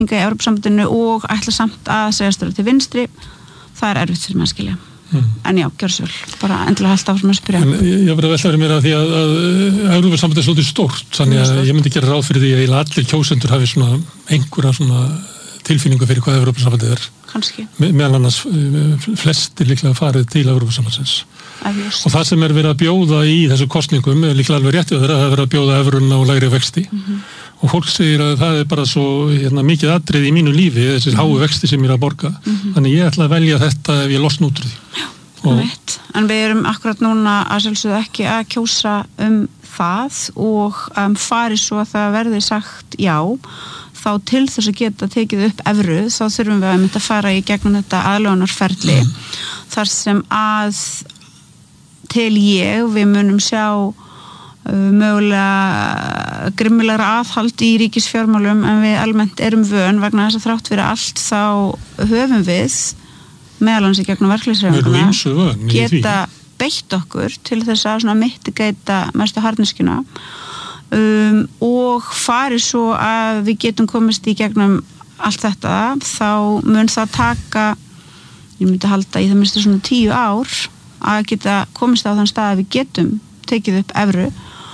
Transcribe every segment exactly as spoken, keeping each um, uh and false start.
í Evrópusambandinu og ætla samt að segja störu til vinstri, það er erfitt fyrir maður að skilja. Mm. En já, gjör svo vel, bara endilega halda áfram að spyrja. En ég verði að velta fyrir mér að því að, að Evrópusambandið er svolítið stórt, þannig að ég myndi gera ráð fyrir því að allir kjósendur hafi svona einhverja svona tilfinningu fyrir hvað Evrópusambandið er. Kannski. Me, meðal annars flestir líklega farið til Evrópusambandsins. Efjust. Og það sem er verið að bjóða í þessu kostningum er líklega alveg réttið þeirra, það er verið að bjóða evruna og lægri vexti. Mm-hmm. Og fólk segir að það er bara svo hérna, mikið atriði í mínu lífi, þessi mm-hmm. háu vexti sem ég er að borga. Mm-hmm. Þannig ég ætla að velja þetta ef ég losna út úr því. Já, og... en við erum akkurat núna að sjálfsögðu ekki að kjósa um það og um, fari svo að það verði sagt já, þá til þess að geta tekið upp evru, þá þurfum við að mynda að fara í gegnum þetta aðlögunarferli mm. þar sem að til ég við munum sjá uh, mögulega grimmilegra aðhald í ríkisfjármálum en við almennt erum vön vegna þess að þrátt fyrir allt þá höfum við meðal hans í gegnum verkleysreifinguna geta beitt okkur til þess að svona mitigata mestu harðneskjuna um, og fari svo að við getum komist í gegnum allt þetta, þá mun það taka, ég myndi halda í það minnstu svona tíu ár að geta komist á þann stað að við getum tekið upp evru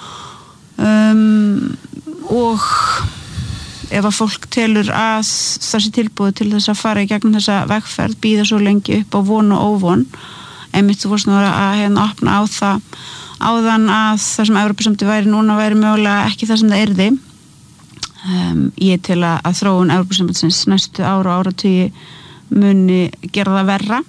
um, og ef að fólk telur að það sé tilbúið til þess að fara í gegnum þessa vegferð, býða svo lengi upp á von og óvon, einmitt þú vorst nú að hérna opna á það áðan að það sem Evrópusambandið væri núna væri mögulega ekki það sem það yrði um, ég til að, að þróun Evrópusambandsins næstu ára og áratugi muni gera það verra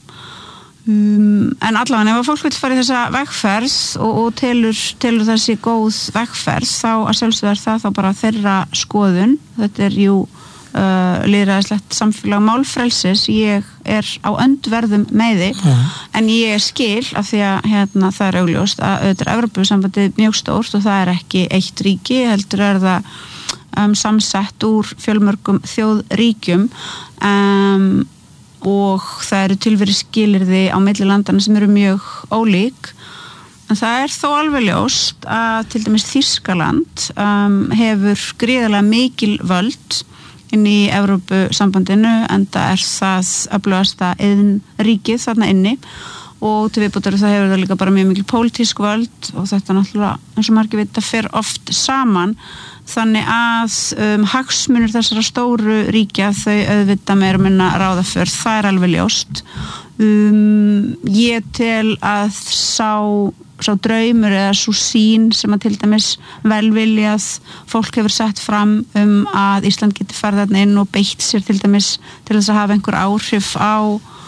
Um, en allavega ef að fólk vil fara í þessa vegferð og, og telur, telur þessi góð vegferð þá að sjálfsögðu er það þá bara þeirra skoðun, þetta er jú uh, lýðræðislegt samfélag málfrelsis, ég er á öndverðum með því mm. en ég skil af því að hérna, það er augljóst að auðvitað er Evrópusambandið mjög stórt og það er ekki eitt ríki, heldur er það um, samsett úr fjölmörgum þjóðríkjum um og það eru tilveri skilyrði á milli landana sem eru mjög ólík en það er þó alveg ljóst að til dæmis Þýskaland um, hefur gríðarlega mikil völd inn í Evrópusambandinu enda er það öflugasta iðnríkið þarna inni og til viðbótar það hefur það líka bara mjög mikil pólitísk völd og þetta náttúrulega eins og margir vita fer oft saman þannig að um, hagsmunir þessara stóru ríkja þau auðvitað meira minna ráða för, það er alveg ljóst um, ég tel að sá, sá draumur eða svo sín sem að til dæmis velviljað fólk hefur sett fram um að Ísland geti farið þarna inn og beitt sér til dæmis til þess að hafa einhver áhrif á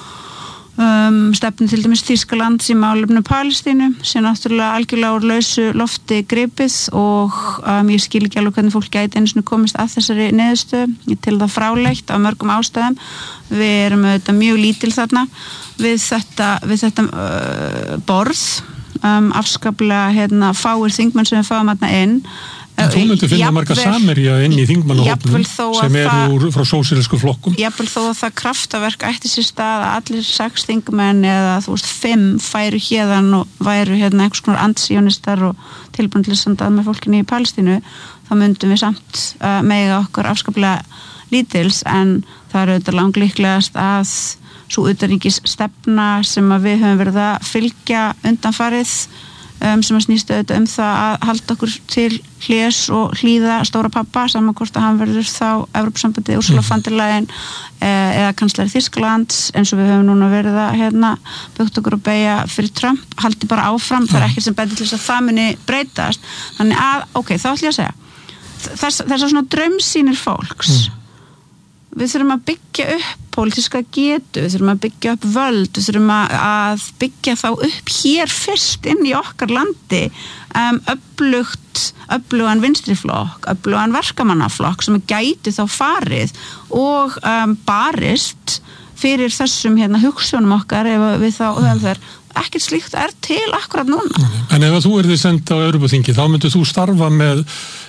Um, stefnu til dæmis Þýskalands í málefnu Palestínu sem náttúrulega algjörlega úr lausu lofti gripið og um, ég skil ekki alveg hvernig fólk gæti einu sinni komist að þessari niðurstöðu, ég til það frálegt af mörgum ástæðum, við erum auðvitað mjög lítil þarna við þetta, við þetta uh, borð um, afskaplega hérna, fáir þingmenn sem við fáum þarna inn En þú myndir finna marga samerja inn í þingmannahópnum sem eru úr, frá sósíalísku flokkum. Jafnvel þó að það kraftaverk ætti sér stað að allir sex þingmenn eða þú veist fimm færu hérðan og væru hérna einhvers konar antisjónistar og tilbúin til að standa með fólkinni í Palestínu, þá myndum við samt uh, mega okkur afskaplega lítils en það er auðvitað langlíklegast að svo utanríkis stefna sem að við höfum verið að fylgja undanfarið Um, sem að snýst auðvitað um það að halda okkur til hlés og hlýða stóra pappa saman hvort að hann verður þá Evrópusambandið, Ursula von der Leyen eh, eða kanslari Þýskalands eins og við höfum núna verið að hérna, byggt okkur og beygja fyrir Trump, haldi bara áfram, það er ekkert sem bendir til þess að það muni breytast þannig að, ok, þá ætlum ég að segja þess, þess að svona draumsýnir fólks mm. við þurfum að byggja upp pólitíska getu, við þurfum að byggja upp völd, við þurfum að byggja þá upp hér fyrst inn í okkar landi um, öflugt, öflugan vinstriflokk, öflugan verkamannaflokk sem gæti þá farið og um, barist fyrir þessum hérna, hugsunum okkar ef við þá höfum þær ekkert slíkt er til akkurat núna. En ef þú erði senda á Evrópuþingi þá myndir þú starfa með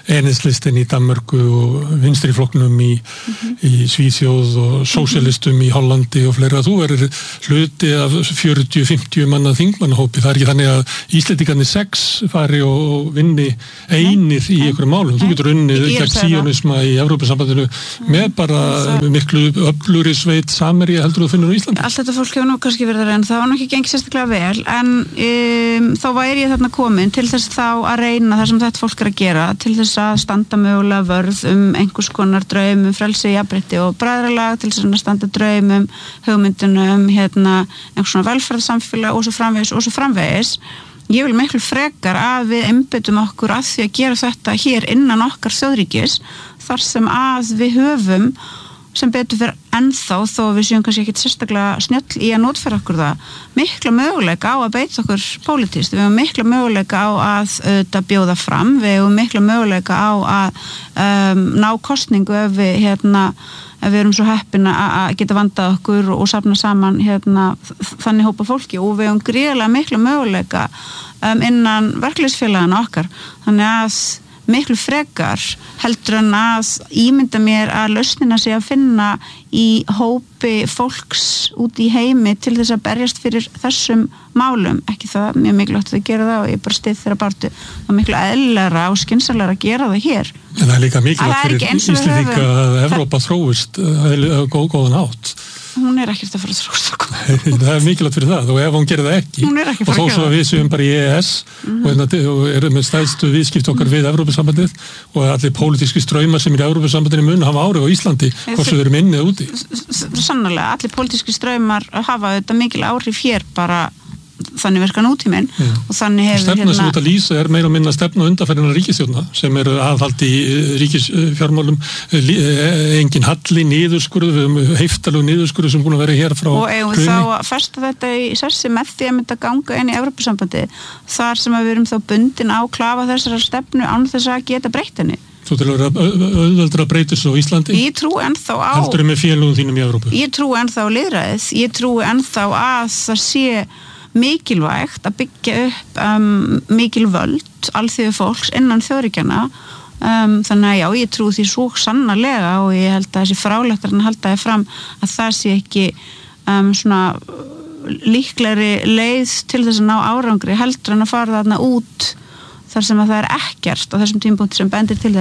enheitslistin í Danmörku og vinstri flokknum í, mm-hmm. í Svíþjóð og sósíalistum mm-hmm. í Hollandi og fleira. Þú verður hluti af fjörutíu til fimmtíu manna þingmannahópi. Það er ekki þannig að Íslendingarnir sex fari og vinni einir í einhverjum málum. Þú getur unnið gegn síonisma í Evrópusambandinu mm. með bara miklu öflugri sveit samherji heldur þú finnur á Íslandi. Allt þetta fólk hefur nú kannski verið þar en það var nú ekki gengið sérstaklega vel en um, þá væri ég þarna komin til þess þá að reyna það sem þetta fólk er að gera til þess að standa mögulega vörð um einhvers konar draum um frelsi, jafnrétti og bræðralag til þess að standa draum um hugmyndunum hérna einhvers svona velferðarsamfélag og svo framvegis og svo framvegis. Ég vil miklu frekar að við einbeitum okkur að því að gera þetta hér innan okkar þjóðríkis þar sem að við höfum sem betur fyrir ennþá þó við séum kannski ekkit sérstaklega snjöll í að notfæra okkur það mikla möguleika á að beita okkur pólitískt, við höfum mikla möguleika á að auðvitað bjóða fram, við höfum mikla möguleika á að um, ná kosningu ef við hérna ef við erum svo heppin að geta vandað okkur og safna saman hérna þannig hópa fólki og við höfum gríðarlega mikla möguleika um, innan verkefnisfélagana okkar, þannig að miklu frekar heldur en að ímynda mér að lausnina sé að finna í hópi fólks út í heimi til þess að berjast fyrir þessum málum, ekki það mjög mikilvægt að gera það og ég bara styð þeirra bartu það er miklu eðlilegra og skynsamlegra að gera það hér. En það er líka mikilvægt fyrir Íslendinga að Evrópa þróist góð, góðan átt. Hún er ekkert að fara að þróast. Það er mikilvægt fyrir það og ef hún gerir það ekki, ekki og þó svo að við séum bara í E E S mm-hmm. og, og erum með stæðstu viðskipt okkar við Evrópusambandið og allir pólitíski straumar sem er í Evrópusambandinu mun hafa áhrif á Íslandi hvort sem við erum inni eða úti. Sannarlega, allir pólitíski straumar hafa þetta mikil áhrif hér bara þannig verka nútíminn og þannig hefur stefna hérna... sem út að lýsa er meira og minna stefna undanfærinnar ríkisstjórna sem er aðhald í ríkisfjármálum engin halli, niðurskurð við höfum heiftalegu niðurskurð sem búin að vera hér frá og eigum við þá að festa þetta í sessi með því að mynda ganga inn í Evrópusambandi þar sem að við erum þá bundin á klafa þessara stefnu án þess að geta breytt henni. Þú til að vera auðveldur að breyta þessu á Íslandi? Ég trú ennþá á heldur með félögum þínum í Evrópu? Ég trú ennþá á lýðræðið, ég trú ennþá að það sé mikilvægt að byggja upp um, mikil völd alþjóðu fólks innan þjóðríkjanna um, þannig að já, ég trú því svo sannarlega og ég held að þessi frálættar hann halda þið fram að það sé ekki um, svona líklegri leið til þess að ná árangri heldur en að fara þarna út þar sem að það er ekkert á þessum tímapunkti sem bendir til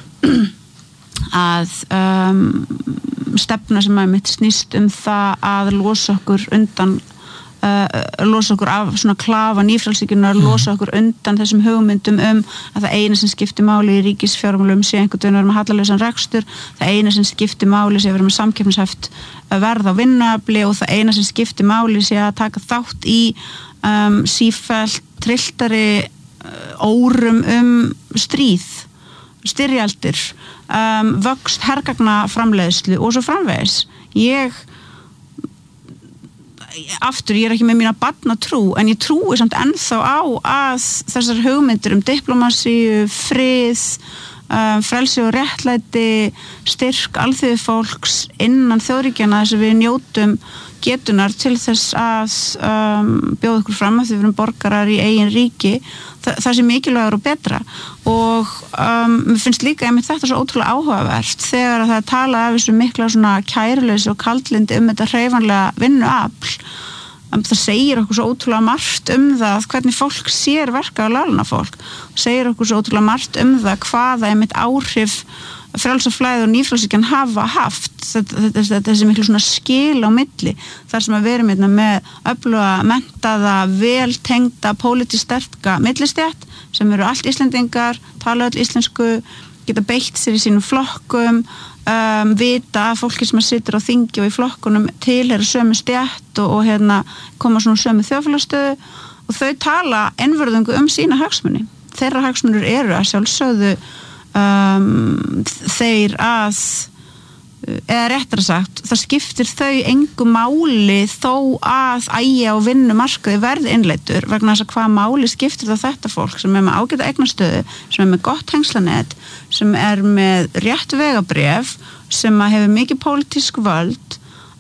þess að um, stefna sem að mitt snýst um það að losa okkur undan Uh, losa okkur af svona klafa nýfrælsíkunar, mm. losa okkur undan þessum hugmyndum um að það eina sem skiptir máli í ríkisfjármálum sé einhvern veginn að vera með hallalausan rekstur, það eina sem skiptir máli sé að vera með samkeppnishæft verð á vinnuafli og það eina sem skiptir máli sé að taka þátt í um, sífellt trilltari uh, órum um stríð, styrjaldir, um, vöxt hergagna framleiðslu og svo framvegis. Ég aftur, ég er ekki með mína barnatrú en ég trúi samt ennþá á að þessar hugmyndir um diplómasíu, frið um, frelsi og réttlæti styrk alþjóðu fólks innan þjóðríkjanna þess að við njótum getunar til þess að um, bjóða okkur fram að því við erum borgarar í eigin ríki Þa, það sé mikilvægur og betra og um, mér finnst líka einmitt þetta svo ótrúlega áhugavert þegar það er talað af þessu mikla svona kæruleysi og kaldlyndi um þetta hreyfanlega vinnuafl um, það segir okkur svo ótrúlega margt um það hvernig fólk sér verka á láglaunafólk segir okkur svo ótrúlega margt um það hvaða einmitt áhrif frjálsaflæði og nýfrjálsíkjan hafa haft þetta, þetta, þessi miklu svona skil á milli þar sem að við erum með öfluga, menntaða, veltengda pólitískt sterka millistjætt sem eru allt Íslendingar, tala öll íslensku geta beitt sér í sínum flokkum um, vita að fólki sem að situr á þingi og í flokkunum tilheyra sömu stjætt og, og hérna koma svona sömu þjóðfélagsstöðu og þau tala einvörðungu um sína hagsmuni þeirra hagsmunir eru að sjálfsögðu Um, þeir að eða réttara sagt, það skiptir þau engu máli þó að ægja og vinnumarkaði verði innleitur vegna þess að hvað máli skiptir það þetta fólk sem er með ágæta eignastöðu sem er með gott hengslanet sem er með rétt vegabréf sem að hefur mikið pólitísk völd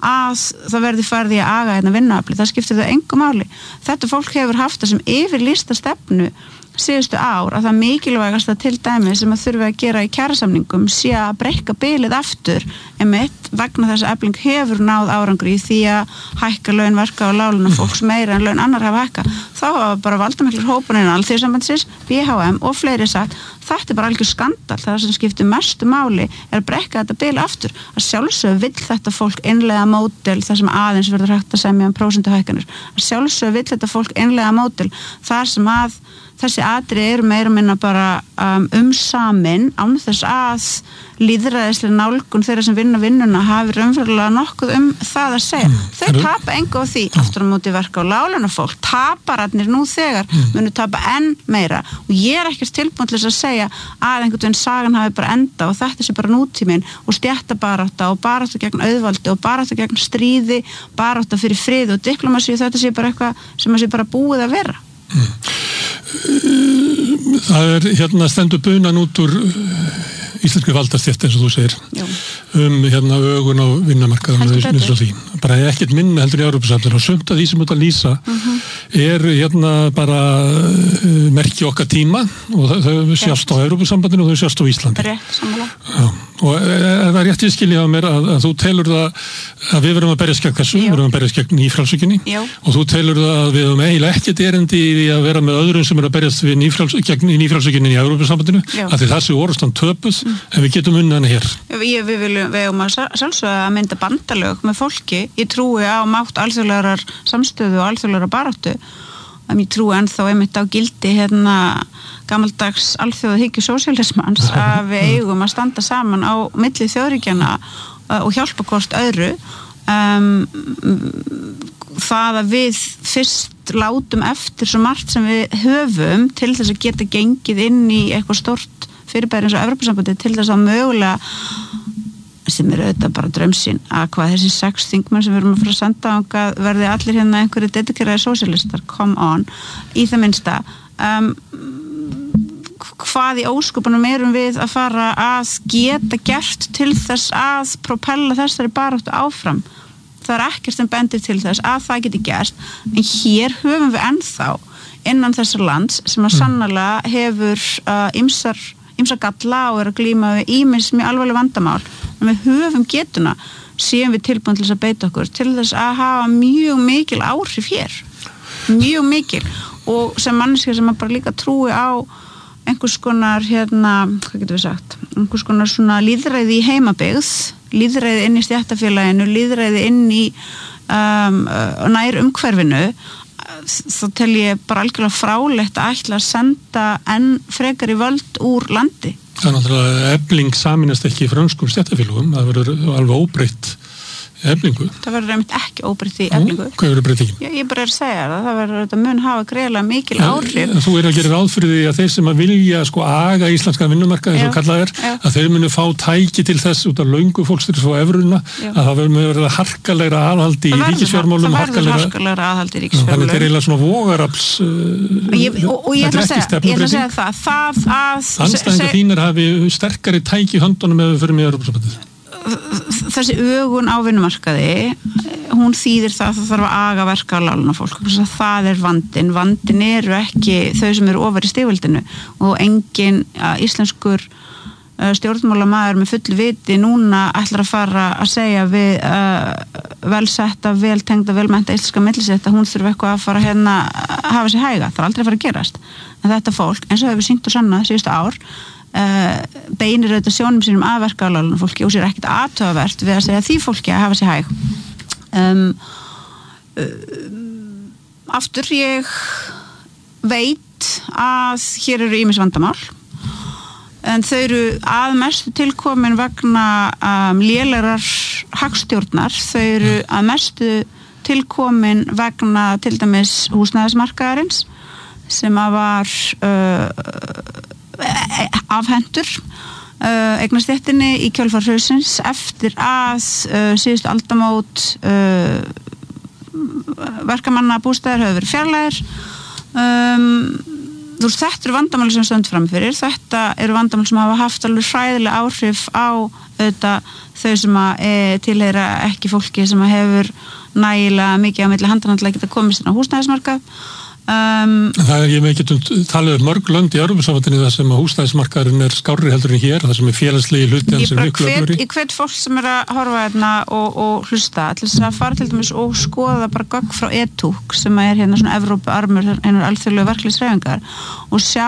að það verði farið í að aga hérna vinnuafli, það skiptir það engu máli. Þetta fólk hefur haft það sem yfirlýsta stefnu síðustu ár að það mikilvægasta til dæmi sem að þurfi að gera í kjarasamningum sé að breikka bilið aftur einmitt vegna þess að Efling hefur náð árangri í því að hækka laun verka og láglauna fólks meira en laun annar hafa hækka. Þá hafa bara valdamiklir hópaninn Alþýðusambandsins, B H M og fleiri sagt þetta er bara algjör skandal, það sem skiptir mestu máli er að breikka þetta bil aftur. Að sjálfsögðu vill þetta fólk innleiða módel þar sem aðeins verður hægt að semja um prósentuhækkanir. Að sjálfsögðu vill þetta fólk innleiða módel þar sem að þessi atriði eru meira minna bara um, umsamin án þess að lýðræðislega nálgun þeirra sem vinna vinnuna hafi raunverulega nokkuð um það að segja. Mm. Þau tapa engu á því aftur á móti verka og láglauna fólk. Tapararnir nú þegar mm. munu tapa enn meira og ég er ekkert tilbúin til þess að segja að einhvern veginn sagan hafi bara enda og þetta sé bara nútíminn og stjættabarátta og barátta gegn auðvaldi og barátta gegn stríði, barátta fyrir frið og diplomasi og þetta sé bara eitthvað sem að sé bara búið að vera. Mm. Það er hérna stendur bunan út úr íslenskri valdastjætt eins og þú segir Jú. um hérna ögun á vinnumarkaðum bara ekkert minna heldur í Evrópusambandsins og sumt af því sem þetta lýsa uh-huh. er hérna bara uh, merki okkar tíma og þau sjást á Evrópusambandinu og þau sjást á Íslandi. Rétt, sammála. Já. Og það er rétt í skilja á mér að, að þú telur það að við verum að berjast gegn þessu, við verum að berjast gegn nýfrjálshyggjunni og þú telur það að við höfum eiginlega ekkert erindi í að vera með öðrum sem er að berjast við nýfrjáls, gegn nýfrjálshyggjunni í Evrópusambandinu að því það sé orðstand töpuð mm. en við getum unnið hana hér. Ég, við viljum, við höfum að sjálfsögða að mynda bandalög með fólki, ég trúi á mátt alþjóðlegar samstöðu og alþjóðlegar baráttu en ég trúi ennþá einmitt á gildi hérna gamaldags alþjóðahyggju sósíalismans að við eigum að standa saman á milli þjóðríkjanna og hjálpa hvort öðru um, það að við fyrst látum eftir svo margt sem við höfum til þess að geta gengið inn í eitthvað stórt fyrirbæri eins og Evrópusambandi til þess að mögulega sem er auðvitað bara draumsýn að hvað þessi sex þingmenn sem við erum að fara að senda ánga verði allir hérna einhverju dedikeraði sósíalistar, come on í það minnsta um, hvað í ósköpunum erum við að fara að geta gert til þess að propella þessari baráttu áfram. Það er ekkert sem bendir til þess að það geti gerst en hér höfum við ennþá innan þessar lands sem að sannarlega hefur uh, ýmsar, ýmsar galla og er að glíma við ýmis mjög alvarleg vandamál en við höfum getuna séum við tilbúin til þess að beita okkur til þess að hafa mjög mikil áhrif hér mjög mikil og sem manneskja sem að bara líka trúi á einhvers konar hérna, hvað getum við sagt einhvers konar svona lýðræði í heimabyggð lýðræði inn í stéttarfélaginu lýðræði inn í um, nær umhverfinu þá tel ég bara algjörlega frálegt að ætla að senda enn frekar í völd úr landi. Það er náttúrulega Efling saminast ekki í frönskum stéttarfélögum, það verður alveg óbreytt Eflingu. Það verður einmitt ekki óbreytt í Eflingu. Hvað verður breytingin? Já, ég bara er að segja það, það verður þetta mun hafa greiðlega mikil áhrif. Þú er að gera ráð fyrir því að þeir sem að vilja sko aga íslenska vinnumarkað eins og kallað er, já. Að þeir munu fá tæki til þess út af löngu fólksstyrjus og evruna, já. Að það verður verið harkalegra aðhaldi í ríkisfjármálum. Það verður harkalegra aðhaldi í ríkisfjármálum. Þannig þetta er eiginlega svona vogarafls uh, ég, og, og ég ætla að segja, ég ætla að segja það, það að andstæðingar þínir hafi sterkari tæki í höndunum ef við förum í Evrópusambandið. Þessi ögun á vinnumarkaði hún þýðir það að það þarf að aga verka á láglauna fólk, það er vandinn vandinn eru ekki þau sem eru ofar í stigveldinu og engin uh, íslenskur uh, stjórnmálamaður með full viti núna ætlar að fara að segja við uh, velsetta, veltengda, velmennta íslenska millisetta, hún þurfi eitthvað að fara hérna að hafa sér hæga, það er aldrei að fara að gerast en þetta fólk, eins og hefur sýnt og sannað síðustu ár Uh, beinir auðvitað sjónum sínum að verka á láglauna fólki og sér ekkert athugavert við að segja því fólki að hafa sér hæg um, uh, aftur ég veit að hér eru ýmis vandamál en þau eru að mestu tilkomin vegna um, lélegar hagstjórnar, þau eru að mestu tilkomin vegna til dæmis húsnæðismarkaðarins sem að var uh, afhendur uh, eignastéttinni í kjölfar hrunsins eftir að uh, síðustu aldamót uh, verkamanna bústæðir höfðu verið fjarlægir um, þú veist, þetta eru vandamáli sem stönd fram fyrir þetta eru vandamáli sem hafa haft alveg hræðilega áhrif á auðvitað þau sem að e, tilheyra ekki fólki sem að hefur nægilega mikið á milli handanna til að geta komist inn á húsnæðismarkað. Um, það er, ég getum talið um mörg lönd í Evrópusambandinu þar sem að húsnæðismarkaðurinn er skárri heldur en hér, þar sem er félagslegi hluti hans er miklu öflugri. Ég hvet fólk sem er að horfa hérna og, og hlusta til þess að fara til dæmis og skoða bara gögn frá E T U C sem er hérna svona Evrópuarmur, einar alþjóðlegu verkalýðshreyfingar og sjá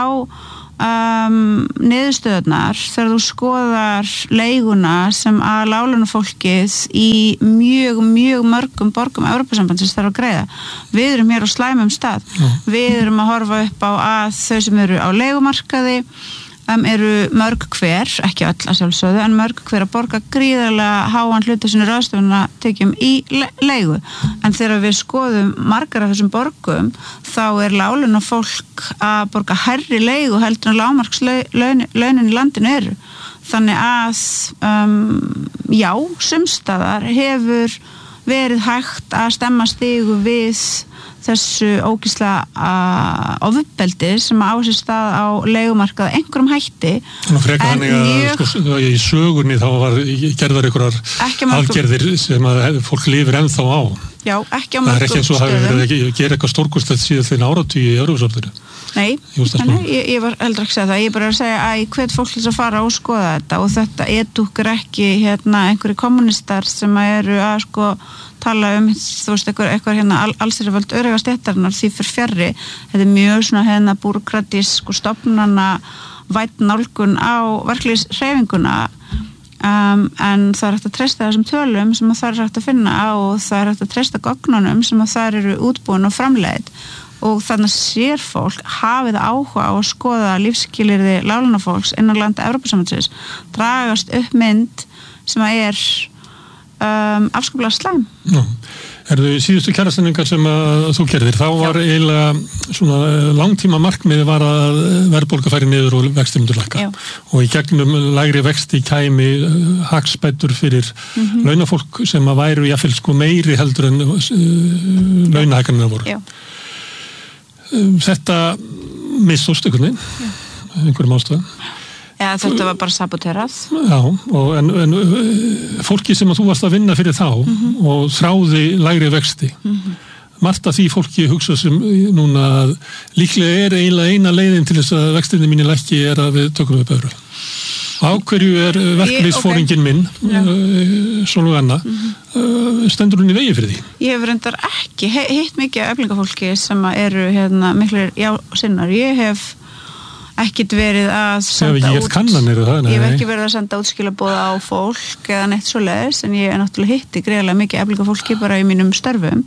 um, niðurstöðurnar þegar þú skoðar leiguna sem að láglaunafólkið í mjög, mjög mörgum borgum Evrópusambandsins þarf að greiða. Við erum hér á slæmum stað. Mm. Við erum að horfa upp á að þau sem eru á leigumarkaði um, eru mörg hver, ekki öll að sjálfsögðu, en mörg hver að borga gríðarlega háan hluta sinni ráðstöfuna tekjum í le- leigu. En þegar við skoðum margar af þessum borgum, þá er láglaunafólk að borga hærri leigu heldur en lágmarkslaunin í landinu eru. Þannig að, um, já, sumstaðar hefur verið hægt að stemma stigu við þessu ógeðslega uh, ofbeldi sem á sér stað á leigumarkaði einhverjum hætti. Nú frekar þannig að mjög... sko, í sögunni þá var gerðar einhverjar aðgerðir sem að fólk lifir ennþá á. Já, ekki á mörgum stöðum. Það er ekki eins og það hefur verið að gera eitthvað stórkostlegt síðan þeirra áratugi í Evrópusambandinu. Nei, nei ég, ég var heldur ekki að segja það. Ég er bara að segja að ég hvet fólk til að fara og skoða þetta og þetta E T U C er ekki hérna einhverju kommunistar sem eru að sko tala um, þú veist, eitthvað, eitthvað hérna allsherjarvöld öruga stéttarinnar því fyrir fjarri. Þetta er mjög svona hérna búrokratísk og stofnana vænt nálgun á verkalýðshreyfinguna. Um, en það er hægt að treysta þessum tölum sem að það er hægt að finna á og það er hægt að treysta gögnunum sem að það eru útbúin og framleidd og þannig að sér fólk hafið áhuga á að skoða lífsskilyrði láglaunafólks innan landa Evrópusambandsins dragast upp mynd sem að er um, afskaplega slæm. Já. Er þau síðustu kjarasamningar sem að þú gerðir, þá var Já. eiginlega svona langtíma markmiði var að verðbólga færi niður og vextir myndu lækka. Og í gegnum lægri vexti kæmi hagsbætur fyrir mm-hmm. launafólk sem að væru jafnvel sko meiri heldur en uh, launahækkanirnar voru. Já. Þetta misstóst einhvern veginn, einhverjum ástöðum. Ja, þetta var bara saboterað. Já, og en, en fólki sem að þú varst að vinna fyrir þá mm-hmm. og þráði lægri vexti, mm-hmm. margt af því fólki hugsa sem núna að líklega er eiginlega eina leiðin til þess að vextinni mínu lækki er að við tökum upp evru. Á hverju er verkalýðsforinginn okay. minn, uh, Sólveig Anna, mm-hmm. uh, stendur hún í vegi fyrir því? Ég hef reyndar ekki hitt mikið af eflingafólki sem eru hérna, miklir já sinnar. Ég hef ekkert verið að senda út kannanir, það, ég hef ekki verið að senda útskilabóða á fólk eða neitt svoleiðis, en ég er náttúrulega hitti greiðlega mikið eflingafólki bara í mínum störfum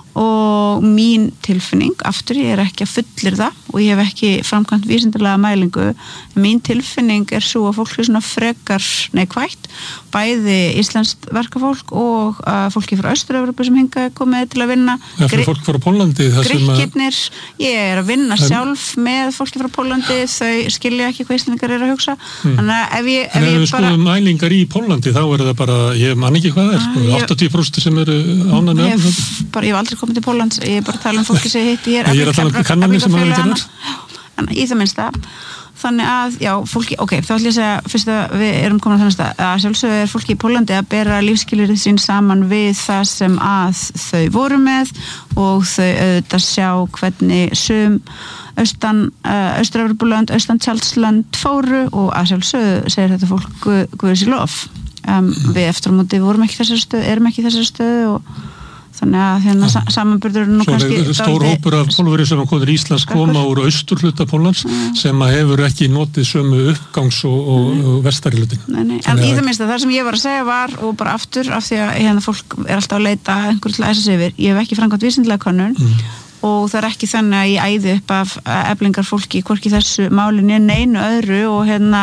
og mín tilfinning, aftur ég er ekki að fullyrða og ég hef ekki framkvæmt vísindalega mælingu, mín tilfinning er svo að fólk er svona frekar neikvætt, bæði íslenskt verkafólk og uh, fólki frá Austur-Evrópu sem hinga komið til að vinna. Já, fyrir fólk frá Póllandi. Grikkirnir, ég er að vinna en, sjálf með fólki frá Póllandi, þau skilja ekki hvað íslendingar eru að hugsa. Hmm. Þannig að ef ég, ef en ef ég við bara... skoðum mælingar í Póllandi, þá er það bara, ég man ekki hvað það er, sko, ég, áttatíu prósent sem eru ánægð með ég, bara, ég hef aldrei komið til Póllands, ég er bara að tala um fólki sem hitt, ég er, ég er að tala um kannanir sem hafa þetta þar. En í það minnsta, þannig að, já, fólki, ok, þá ætlum ég að segja, fyrst að við erum komin að þannig að sjálfsögðu er fólki í Póllandi að bera lífskilyrðið sín saman við það sem að þau voru með og þau auðvitað sjá hvernig sum austan, uh, Austur-Evrópulönd, austan tjaldslönd fóru og að sjálfsögðu segir þetta fólk guður sér lof. Um, við eftir á móti vorum ekki þessari stöðu, erum ekki þessari stöðu og þannig að hérna ja. samanburður nú svo kannski stór hópur af Pólverjum sem að komur í Íslands koma úr austurhluta Póllands mm. sem að hefur ekki notið sömu uppgangs og, og, og vestari hlutin. Nei, nei. En í það minnsta það sem ég var að segja var og bara aftur af því að hérna fólk er alltaf að leita einhver til að æsa sig yfir, ég hef ekki framkvæmt vísindalega könnun mm. og það er ekki þannig að ég æði upp af eflingar fólki hvorki þessu málinni neinu öðru og hérna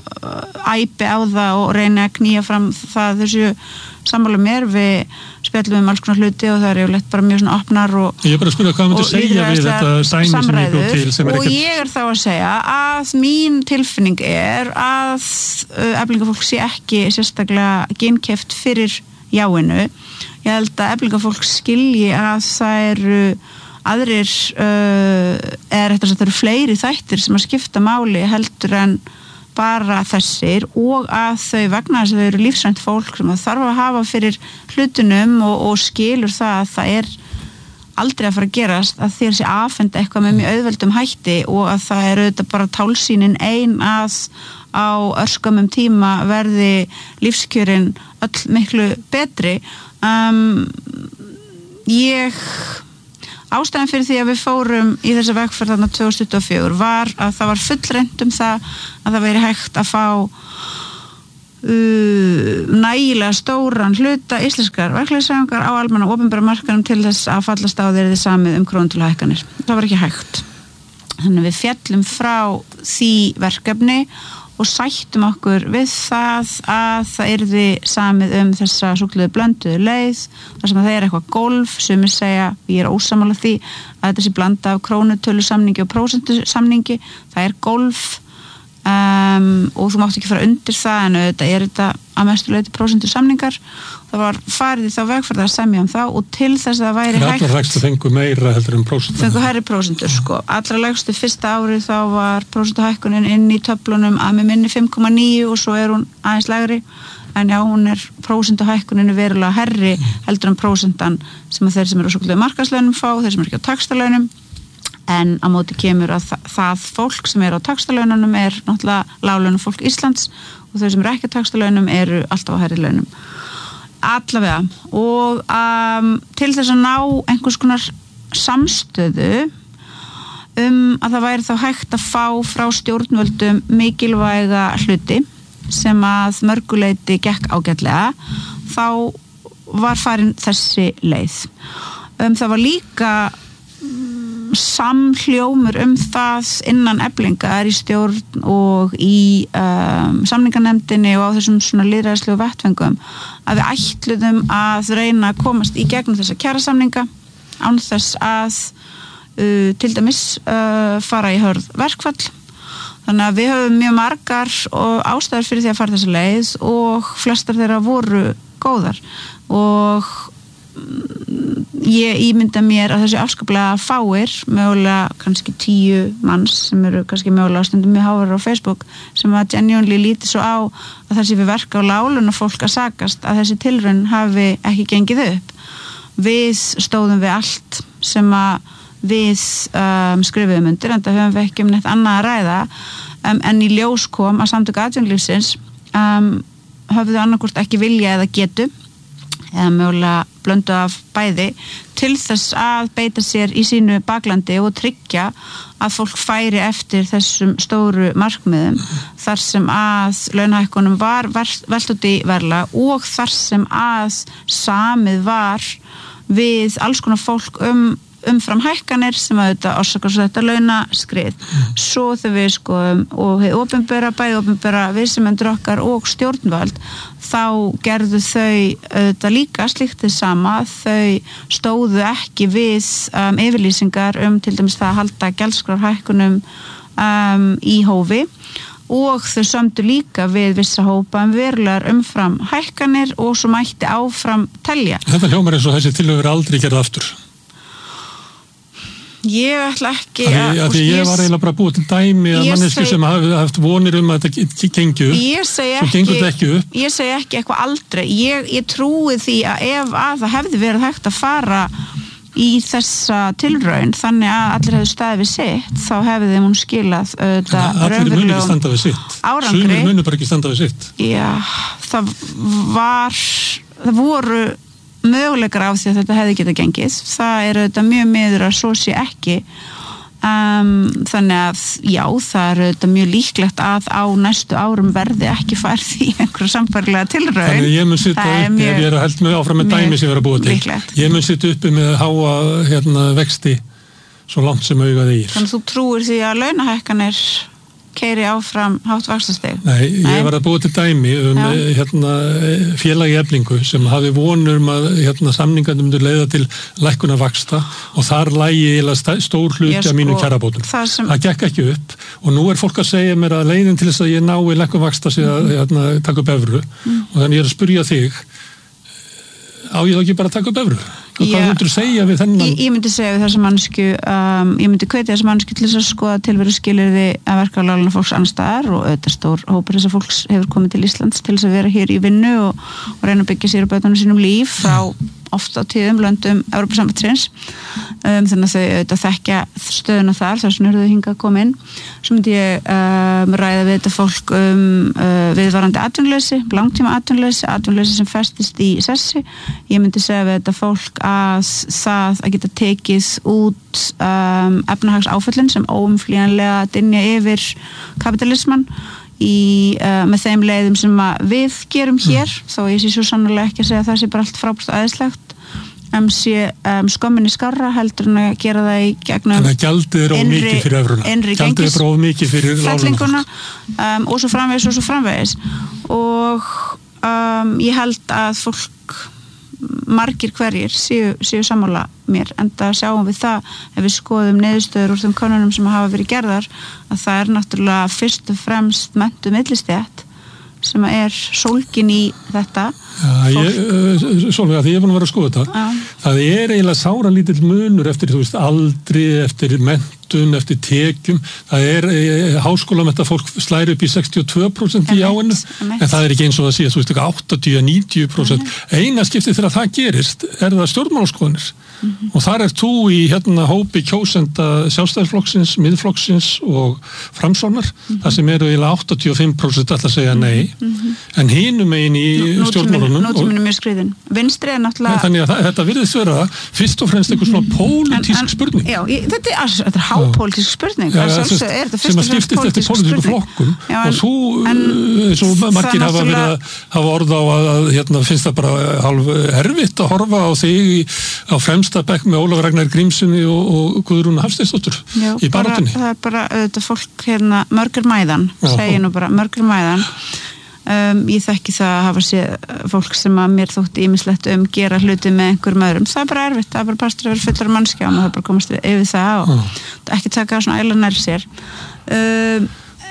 æpi á það og reyna að knýja fram það þessu sammála mér, við spjallum um alls konar hluti og það er yfirleitt bara mjög svona opnar og ég er bara að spyrja hvað myndir segja við þetta dæmi sem ég bjóð til sem er og ég er þá að segja að mín tilfinning er að eflingafólk sé ekki sérstaklega geinkeypt fyrir jáinu. Ég held að eflingafólk skilji að það eru aðrir uh, er þetta að það eru fleiri þættir sem að skipta máli heldur en bara þessir og að þau vegna þess að þau eru lífsrænt fólk sem það þarf að hafa fyrir hlutunum og, og skilur það að það er aldrei að fara að gerast að þér sé afhenda eitthvað með mjög auðveldum hætti og að það er auðvitað bara tálsýnin ein að á örskamum tíma verði lífskjörin öll miklu betri. Um, ég ástæðan fyrir því að við fórum í þessa vegferð þarna tvö þúsund tuttugu og fjögur var að það var fullreynt um það að það væri hægt að fá Uh, nægilega stóran hluta íslenskar verkefnishreyfingar á almenna opinbera markaðnum til þess að fallast á þeirri samið um krónutöluhækkanir. Það var ekki hægt. Þannig við fjallum frá því verkefni og sættum okkur við það að það yrði samið um þessa svokölluðu blönduðu leið þar sem að það er eitthvað golf sem ég segja, ég er ósammála því að þetta sé blanda af krónutölusamningi og prósentusamningi. Það er golf Um, og þú mátt ekki fara undir það en þetta er þetta að mestu leyti prósentur samningar. Það var farið í þá vegferð að semja um það og til þess að það væri hægt allra lægstu fengu meira heldur en prósentur fengu hærri prósentur sko. Allra lægstu fyrsta árið þá var prósentuhækkunin inn í töflunum að með minni fimm komma níu og svo er hún aðeins lægri en já, hún er prósentuhækkunin verulega hærri heldur en prósentan sem að þeir sem eru á svokölluðu markaðslaunum fá, þeir sem eru ekki á taxtalaunum. En á móti kemur að það, það fólk sem er á taxtalaununum er náttúrulega láglaunum fólk Íslands og þau sem eru ekki á taxtalaunum eru alltaf á hærri launum. Allavega og um, til þess að ná einhvers konar samstöðu um að það væri þá hægt að fá frá stjórnvöldum mikilvæga hluti sem að mörguleiti gekk ágætlega, þá var farin þessi leið. Um, það var líka samhljómur um það innan Eflingar í stjórn og í um, samninganefndinni og á þessum svona lýðræðislegu vettföngum að við ætluðum að reyna að komast í gegnum þessa kjarasamninga án þess að uh, til dæmis uh, fara í hörð verkfall. Þannig að við höfum mjög margar og ástæður fyrir því að fara þessa leið og flestar þeirra voru góðar og ég ímynda mér að þessi afskaplega fáir, mögulega kannski tíu manns sem eru kannski mögulega stundum mjög hávar á Facebook sem að genuinely líti svo á að þessi við verka á láluna fólk að sakast að þessi tilraun hafi ekki gengið upp. Við stóðum við allt sem að við um, skrifuðum undir en það höfum við ekki um neitt annað að ræða um, en í ljós kom að samtök atvinnulífsins um, höfðu annarkvort ekki vilja eða getu eða mögulega blöndu af bæði til þess að beita sér í sínu baklandi og tryggja að fólk færi eftir þessum stóru markmiðum þar sem að launahækkunum var velt út í verðlag og þar sem að samið var við alls konar fólk um umfram hækkanir sem að þetta orsakar svo þetta launaskrið. Svo þegar við skoðum og hið opinbera, bæði opinbera viðsemjendur okkar og stjórnvöld þá gerðu þau þetta líka slíkt þess sama, þau stóðu ekki við um, yfirlýsingar um til dæmis það að halda gjaldskrárhækkunum um, í hófi og þau sömdu líka við vissa hópa um verulegar umfram hækkanir og svo mætti áfram telja. Þetta hljómar eins og þessi tillögur aldrei gerða aftur. Ég ætla ekki að... Því ég var eiginlega bara búið til dæmi að mannesku sem hafi haft vonir um að þetta gengi upp. Ég segi ekki, svo gengur þetta ekki upp. Ég segi ekki eitthvað aldrei. Ég, ég trúi því að ef að það hefði verið hægt að fara í þessa tilraun þannig að allir hefðu staðið við sitt, þá hefði þeim hún skilað þetta allir munu ekki standa við sitt. Árangri. Sumir munu bara ekki standa við sitt. Já, það var... Það voru... möguleikar á því að þetta hefði getað gengið. Það er auðvitað mjög miður að svo sé ekki um, þannig að já, það er auðvitað mjög líklegt að á næstu árum verði ekki færð í einhverju sambærilega tilraun. Þannig ég mun sitja uppi mjög, ef ég er að held með áfram með dæmi sem ég er að búa til. Líklegt. Ég mun sitja uppi með háa hérna, vexti svo langt sem augað er. Þannig að þú trúir því að launahækkanir keyri áfram hátt vaxtastig? Nei, ég Nei. var að búa til dæmi um hérna, félagi Eflingu sem hafi vonur um að hérna, samningarnir myndu leiða til lækkunar vaxta og þar lægi stór hluti af sko, mínu kjarabótum. Það, sem... það gekk ekki upp og nú er fólk að segja mér að leiðin til þess að ég nái lækkun vaxta sé að hérna, taka upp evru mm. og þannig ég er að spyrja þig á ég þá ekki bara að taka upp evru? Hvað Já, myndir þú segja við þennan? Ég, ég myndi segja við þessa mannsku, um, ég myndi hvetja þessa mannsku til þess að skoða tilveru skilyrði að verka á löglegum fólks annars staðar og auðvitað stór hópur þess að fólks hefur komið til Íslands til þess að vera hér í vinnu og, og reyna að byggja sér og bötunum sínum líf frá ofta á tíðum löndum Evrópusambandsins um, þannig að þau auðvitað þekkja stöðuna þar, þess vegna eru þau hingað að koma inn. Svo myndi ég um, ræða við þetta fólk um uh, viðvarandi atvinnuleysi, langtíma atvinnuleysi, atvinnuleysi sem festist í sessi. Ég myndi segja við þetta fólk að það að geta tekið út um, efnahagsáföllin sem óumflýjanlega dynja yfir kapitalisman í, uh, með þeim leiðum sem að við gerum hér, mm. þó ég sé svo sannarlega ekki að segja að það sé bara allt frábært og æðislegt um, sé um, skömminni skarra heldur en að gera það í gegnum Þannig að gjaldið er of mikið fyrir evruna Gjaldið er of mikið fyrir fellinguna um, og svo framvegis og svo framvegis og um, ég held að fólk margir hverjir séu, séu sammála mér, en það sjáum við það ef við skoðum niðurstöður úr þeim könnunum sem hafa verið gerðar, að það er náttúrulega fyrst og fremst menntuð millistétt sem er sólgin í þetta. Já, ég, Sólveig, að því ég er búin að vera að skoða þetta. Já. Það er eiginlega sára lítill munur eftir, þú veist, aldri, eftir menntun, eftir tekjum. Það er e, háskólamennta fólk slæri upp í sextíu og tvö prósent í áinu, en það er ekki eins og það sé, þú veist, áttatíu til níutíu prósent. Mm-hmm. Eina skiptið þegar það gerist er það stjórnmálaskoðanir. Mm-hmm. Og þar er þú í hérna hópi kjósenda Sjálfstæðisflokksins, Miðflokksins og Framsóknar, mm-hmm. það sem eru eiginlega áttatíu og fimm prósent alltaf að segja nei, mm-hmm. en hinum megin í stjórnmálunum. Nútíminn er mjög skriðin. Vinstri er náttúrulega... Þannig að það, þetta virðist vera fyrst og fremst eitthvað svona pólitísk spurning. Já, ég, þetta er, þetta er hápólitísk spurning. Já, ja, sem, er sem að skiptist eftir pólitísku flokkum já, en, og þú, eins og margir hafa verið að hafa orð á að, að hérna, finnst það bara hálf erfitt að horfa á þig á fremsta bekk með Ólafur Ragnar Grímssoni og, og Guðrún Hafsteinsdóttur í baráttunni. Það er bara auðvitað fólk hérna, mörgur mæðan, segi nú bara, mörgur mæðan. Um, ég þekki það að hafa séð fólk sem að mér þótti ýmislegt um gera hluti með einhverjum öðrum. Það er bara erfitt, það er bara partur að vera fullar mannskja og maður bara komast yfir það og mm. ekki taka það svona æla nær sér. Um,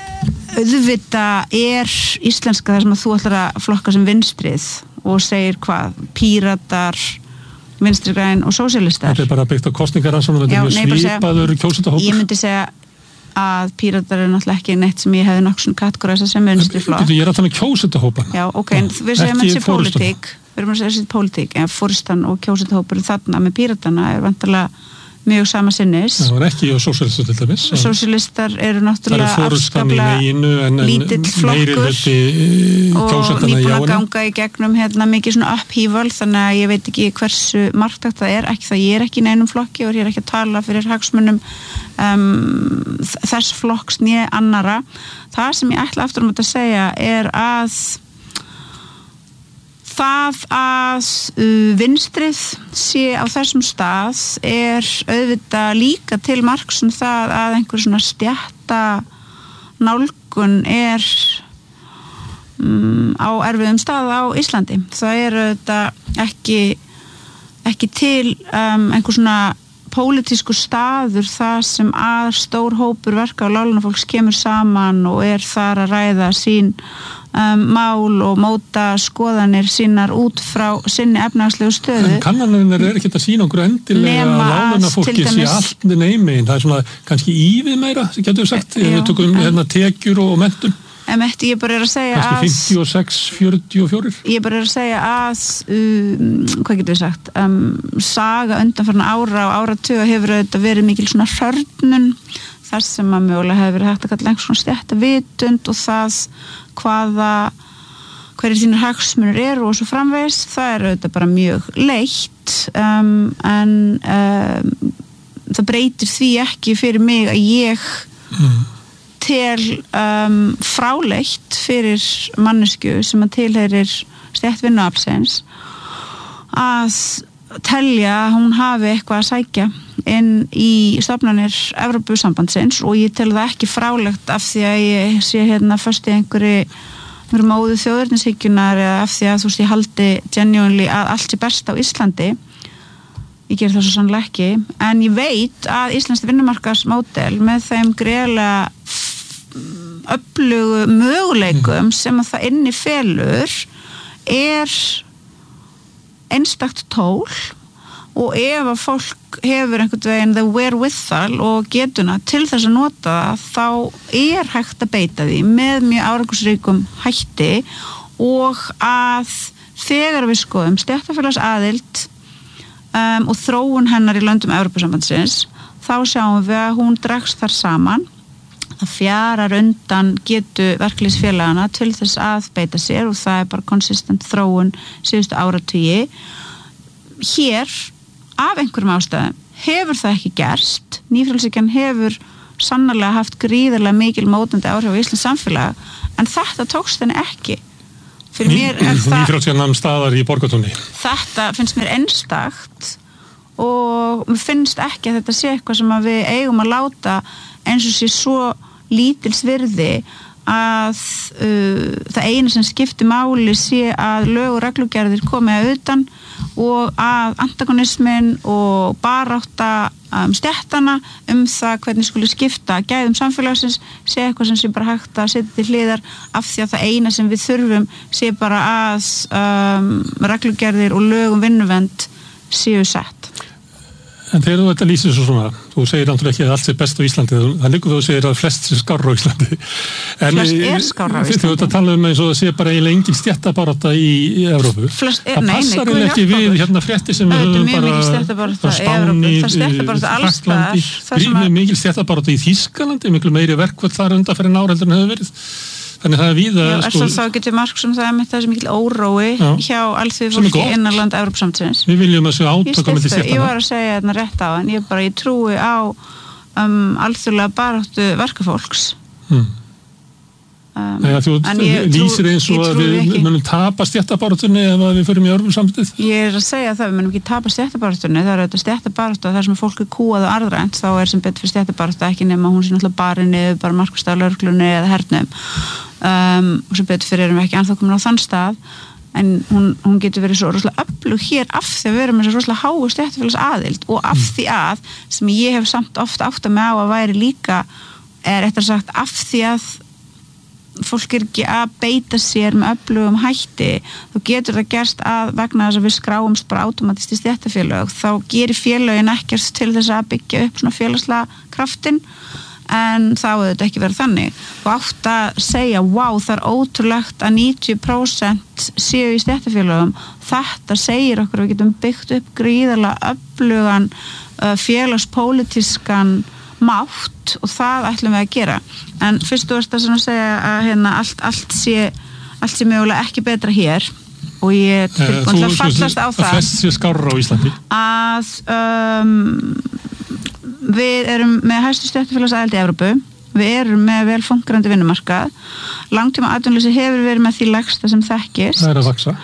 auðvitað er íslenska það sem að þú ætlar að flokka sem vinstrið og segir hvað, píratar, vinstri græn og sósíalistar. Þetta er bara byggt á kostningarannsóknum, þetta er mjög svipaður kjósendahópur. Ég myndi segja að píratar er náttúrulega ekki neitt sem ég hefði nokkuð svona kategóriðsa sem vinstri flokk. Ég er að þannig kjósendahópan. Já, ok, en við segjum þessi pólitík, við erum að segja þessi pólitík, en fóristan og kjósendahópur þarna með píratana er vantarlega mjög sama sinnis. Það var ekki á sósíalistar til dæmis. Sósíalistar eru náttúrulega afskaplega lítill flokkur og nýbúin að ganga í gegnum hérna mikið svona upphífal, þannig að ég veit ekki hversu marktækt það er, ekki það ég er ekki í neinum flokki og ég er ekki að tala fyrir hagsmunum um, þess flokks né annara. Það sem ég ætla aftur um að segja er að það að uh, vinstrið sé á þessum stað er auðvitað líka til marks um það að einhver svona stjætta nálgun er um, á erfiðum stað á Íslandi. Það er auðvitað ekki, ekki til um, einhver svona pólitískur staður það sem að stór hópur verka og láglaunafólks kemur saman og er þar að ræða sín Um, mál og móta skoðanir sínar út frá sinni efnahagslegu stöðu. En kannanir er ekki að sína okkur endilega að láglaunafólki sé allt neymegin. Það er svona kannski ívið meira, sem getur sagt, ef við tökum hérna tekjur og menntun. En ég bara er að segja kannski að... fimmtíu og sex, fjörutíu og fjögur. Ég bara er að segja að, um, hvað getur við sagt, um, saga undanfarna ára og áratuga hefur auðvitað verið mikil svona hörnun þar sem að mögulega hefur verið hægt að kalla einhvers svona stjætta vitund og það hvaða hverjir þínir hagsmunir eru og svo framvegis, það er auðvitað bara mjög leitt um, en um, það breytir því ekki fyrir mig að ég mm. tel um, fráleitt fyrir mannesku sem að tilheyrir stjætt vinnuaflsins að telja að hún hafi eitthvað að sækja inn í stofnanir Evrópusambandsins og ég tel það ekki frálegt af því að ég sé hérna fyrst í einhverju, einhverju móðu þjóðurnishyggjunar eða af því að þú veist ég haldi genuinely að allt sé best á Íslandi. Ég ger það svo sannlega ekki, en ég veit að Íslands vinnumarkaðsmódel með þeim greiðlega öflugu möguleikum sem að það inni felur er einstakt tól og ef að fólk hefur einhvern veginn the wherewithal og getuna til þess að nota það, þá er hægt að beita því með mjög árangursríkum hætti og að þegar við skoðum stéttarfélagsaðild um, og þróun hennar í löndum Evrópusambandsins, þá sjáum við að hún dregst þar saman. Það fjarar undan getu verkalýðsfélagana til þess að beita sér og það er bara konsistent þróun síðustu áratugi. Hér, af einhverjum ástæðum, hefur það ekki gerst. Nýfrjálshyggjan hefur sannarlega haft gríðarlega mikil mótandi áhrif á Íslands samfélag, en þetta tókst henni ekki. Fyrir mér er það... Nýfrjálshyggjan staðar í Borgartúni. Þetta finnst mér einstakt og mér finnst ekki að þetta sé eitthvað sem að við eigum að láta eins og sé svo lítils virði að uh, það eina sem skiptir máli sé að lög og reglugerðir komi að utan og að antagonismin og barátta um, stéttana um það hvernig skuli skipta gæðum samfélagsins sé eitthvað sem sé bara hægt að setja til hliðar af því að það eina sem við þurfum sé bara að um, reglugerðir og lög um vinnuvernd séu sett. En þegar þú þetta lýsir svo svona, þú segir náttúrulega ekki að allt sé best á Íslandi, það liggur þú segir að flest sé skárra á Íslandi. En flest er skárra á Íslandi. Þú ert að tala um eins og það sé bara eiginlega engin stéttabarátta í, í Evrópu. Flest er, það nei, passar nei, eiginlega ekki við hérna frétti sem við höfum bara frá Spáni, Frakklandi, grímið mikil stéttabarátta í Þýskalandi, miklu meiri verkvöld þar undan fyrir ár heldur en hefur verið. Þannig það er víða... Já, sko, þá getur marg sem það er með þessi mikil órói já, hjá alþjóðafólki innan land Evrópusambandsins. Við viljum þessu átökum með stéttana. Ég var að segja þetta rétt á en ég bara, ég trúi á um, alþjóðlega baráttu verkafólks. Hmm. Um, Eða, þú lýsir eins og að við ekki. munum tapa stéttabaráttunni ef við förum í Evrópusambandið. Ég er að segja það, við munum ekki tapa stéttabaráttunni, það er þetta stéttabaráttu og þar sem fólk er kúað og arðrænt, þá er sem betur fyrir stéttabaráttu ekki nema hún sé náttúrulega bara niður, bara markvist af lögreglunni eða hernum. Um, og sem betur fyrir erum við ekki ennþá komin á þann stað en hún, hún getur verið svo rosalega öflug hér af því að við erum með svo rosalega háu stéttarfélagsaðild og af því að sem ég hef samt ofta átt að með á að væri líka er eftir sagt af því að fólk er ekki að beita sér með öflugum hætti, þá getur það gerst að vegna þess að við skráumst bara automatist í stéttarfélög, þá gerir félögin ekkert til þess að byggja upp svona félagslega kraftin en þá hefur þetta ekki verið þannig. Þú átt að segja, wow, það er ótrúlegt að níutíu prósent séu í stéttarfélögum. Þetta segir okkur að við getum byggt upp gríðarlega öflugan uh, félagspólitískan mátt og það ætlum við að gera. En fyrst og verst að segja að hérna, allt, allt, sé, allt sé mögulega ekki betra hér og ég er tilbúin að fallast á það. Það flest sé skárra á Íslandi. Að... Um, Við erum með hæstu stéttarfélagsaðild í Evrópu, við erum með vel fungerandi vinnumarkað, langtíma atvinnuleysi hefur verið með því lægsta sem þekkist. Það er að vaxa.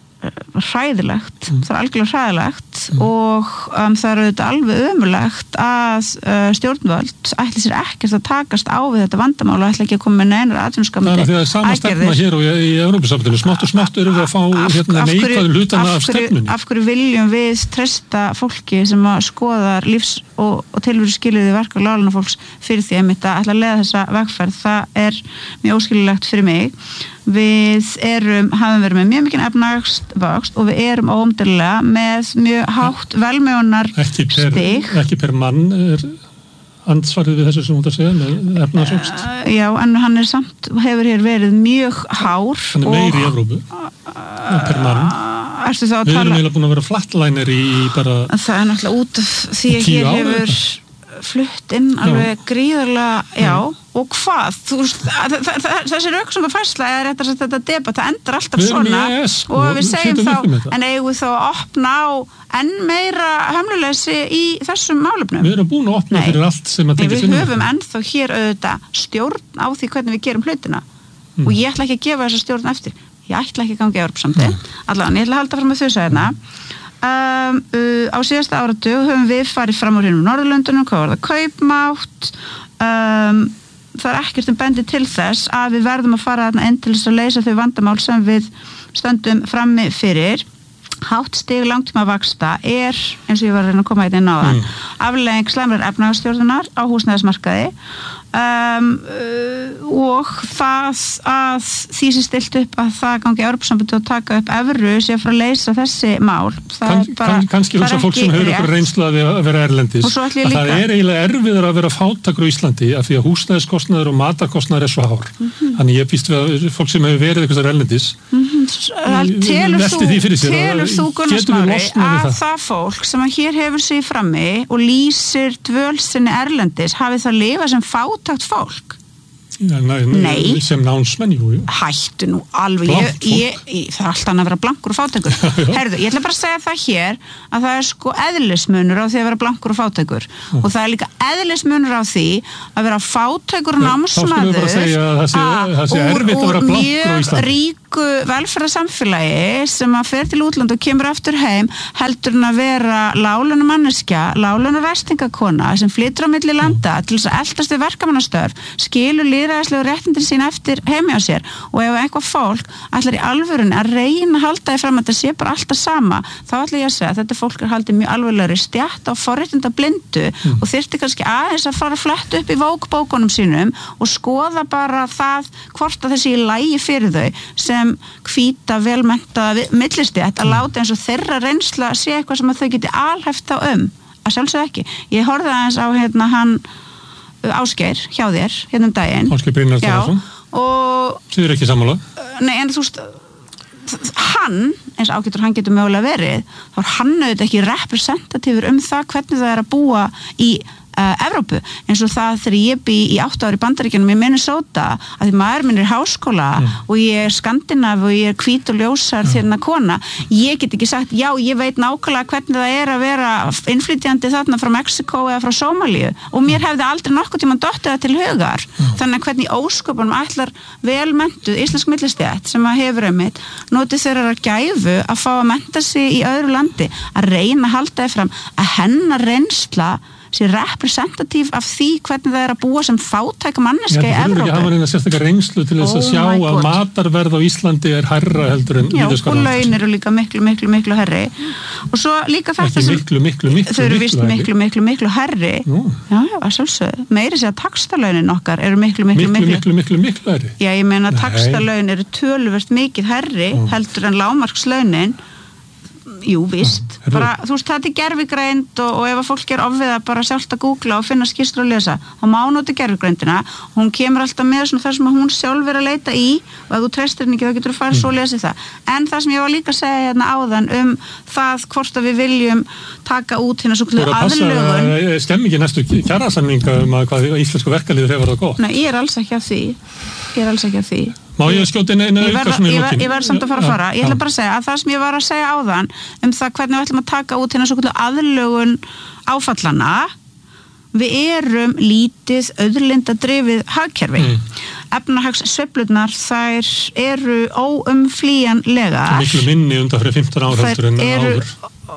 Hræðilegt, mm. það er algjörlega hræðilegt mm. og um, það er auðvitað alveg ömurlegt að uh, stjórnvöld ætli sér ekkert að takast á við þetta vandamál og ætli ekki að koma með neinar atvinnuskamandi aðgerðir. Það er því að sama stefna hér og í, í Evrópusambandinu, smátt og smátt erum við að fá hérna, neikvæðum hlutana af stefnunni. Af hverju viljum við treysta fólki sem að skoðar lífs og, og tilveru skiljiði verka og lálana fólks fyrir því að mitt að ætla að leiða þessa vegferð, það er mjög óskililegt fyrir mig. Við erum, hafum verið með mjög mikinn efnahagsvöxt og við erum óumdeilanlega með mjög hátt velmegunar stig. Ekki per mann er ansvarið við þessu sem þú ert að segja með efnahagsvöxt? Uh, já, en hann er samt, hefur hér verið mjög hár. Hann er meiri í Evrópu uh, per mann. Ertu þá að við tala... erum eiginlega búin að vera flattlænir í bara... Það er náttúrulega út af því að hér hefur flutt inn alveg já. gríðarlega, já, já. Og hvað? Þú veist, þessi röksemdafærsla er þetta, þetta debat, það endar alltaf við svona yes, og við segjum þá, en eigum við þá að opna á enn meira hömluleysi í þessum málefnum? Við erum búin að opna Nei. fyrir allt sem að tengja við höfum ennþá hér auðvitað stjórn á því hvernig við gerum hlutina mm. og ég ætla ekki að gefa þessa stjórn eftir, ég ætla ekki að ganga í Evrópusambandið, mm. allavega, ég ætla að halda fram með þau sagðina. Um, uh, á síðasta áratug höfum við farið fram úr hérna á Norðurlöndunum, hvað var það kaupmátt um, það er ekkert um bendi til þess að við verðum að fara þarna inn til þess að leysa þau vandamál sem við stöndum frammi fyrir. Hátt stig langtíma vaxta er, eins og ég var að reyna að koma inn á það, mm. afleiðing slæmrar efnahagsstjórnunar á húsnæðismarkaði um, uh, og það að því sem stilt upp að það gangi Evrópusambandið að taka upp evru sé að fara að leysa þessi mál það kann, er bara, kann, kannski hugsa fólk sem hefur ykkur reynslu að vera erlendis að það er eiginlega erfiður að vera fátækur á Íslandi af því að húsnæðiskostnaður og matarkostnaður er svo hár mm-hmm. þannig ég býst við að fólk sem hefur verið eitthvað erlendis mm-hmm. telur þú, telur þú Gunnar Smári að það? það fólk sem að hér hefur sig frammi og lýsir dvöl sinni erlendis hafi það lifað sem fátækt fólk? Ja, nei, nei, sem nánsmenn, jú, jú. Hættu nú alveg, ég, ég, ég, það er alltaf að vera blankur og fátækur. Herðu, ég ætla bara að segja það hér að það er sko eðlismunur á því að vera blankur og fátækur mm. og það er líka eðlismunur á því að vera fátækur námsmaður úr, úr mjög ríku velferðarsamfélagi sem að fer til útland og kemur aftur heim heldur en að vera láglaunuð manneskja, láglaunuð ræstingakona sem flytur á milli landa til þess að eltast við verkamannastörf, skilur lýðræðislegu réttindin sín eftir heimi á sér og ef eitthvað fólk ætlar í alvörunni að reyna að halda því fram að þetta sé bara alltaf sama, þá ætla ég að segja að þetta fólk er haldið mjög alvarlegri stjætt á forréttinda blindu mm. og þyrfti kannski aðeins að fara að fletta upp í vókbókunum sínum og skoða bara það hvort að þessi í lagi fyrir þau sem hvíta velmenntaða millistjætt að láta eins og þeirra reynsla sé eitthvað sem að þau geti alhæft þá um, að sjálfsög ekki. Ég horfði aðeins á hérna hann Ásgeir hjá þér, hérna um daginn Ásgeir Brynjar Þórðarson og þið eru ekki sammála nei, en þú veist hann, eins ágætur hann getur mögulega verið þá er hann auðvitað ekki representatífur um það hvernig það er að búa í uh, Evrópu, eins og það þegar ég bý í átta ári í Bandaríkjunum í Minnesota að því maður minn er í háskóla mm. og ég er skandinav og ég er hvít og ljósar mm. þérna kona, ég get ekki sagt já, ég veit nákvæmlega hvernig það er að vera innflytjandi þarna frá Mexiko eða frá Sómalíu og mér hefði aldrei nokkuð tíma dottið það til hugar mm. þannig að hvernig ósköpunum ætlar velmenntuð íslensk millistjætt sem að hefur einmitt notið þeirra gæfu að fá að mennta sig í öðru landi að reyna að halda þið fram að hennar reynsla sé representatív af því hvernig það er að búa sem fátæk manneska í Evrópu. Það er ekki að hafa neina sérstaklega reynslu til þess oh að sjá að matarverð á Íslandi er hærra heldur en já, og laun eru líka miklu, miklu, miklu herri og svo líka þetta sem miklu, miklu, miklu, þau eru vist miklu, miklu, miklu herri Nú. já, já, að sjálfsögðu meiri sé að taxtalaunin okkar eru miklu, miklu, miklu, miklu, miklu, miklu herri já, ég meina að taxtalaun eru töluvert mikið herri Ó. heldur en lágmarkslaunin jú, víst, ja, bara, þú veist, þetta er gervigreind og, og ef að fólk er ofið að bara sjálft að googla og finna skýrslu og lesa þá má nota gervigreindina, hún kemur alltaf með svona þar sem hún sjálf er að leita í og ef þú treystir henni ekki, þá getur þú farið svo að lesa það en það sem ég var líka að segja hérna áðan um það hvort að við viljum taka út hérna svo kvöldu aðlögun Stemmingin næstu kjarasamninga um að hvað íslensku verkalýður hefur það gott Nei, ég er alls ekki að því ég er alls ekki að því Má ég skjóta inn einu auka svona í lokin? Ég verð samt að fara að fara. Ég ætla bara að segja að það sem ég var að segja áðan um það hvernig við ætlum að taka út hérna svo kvöldu aðlögun áfallana við erum lítið auðlindadrifið hagkerfi. Mm. Efnahagssveiflurnar þær eru óumflýjanlegar. Miklu minni undan fyrir fimmtán ár heldur en áður.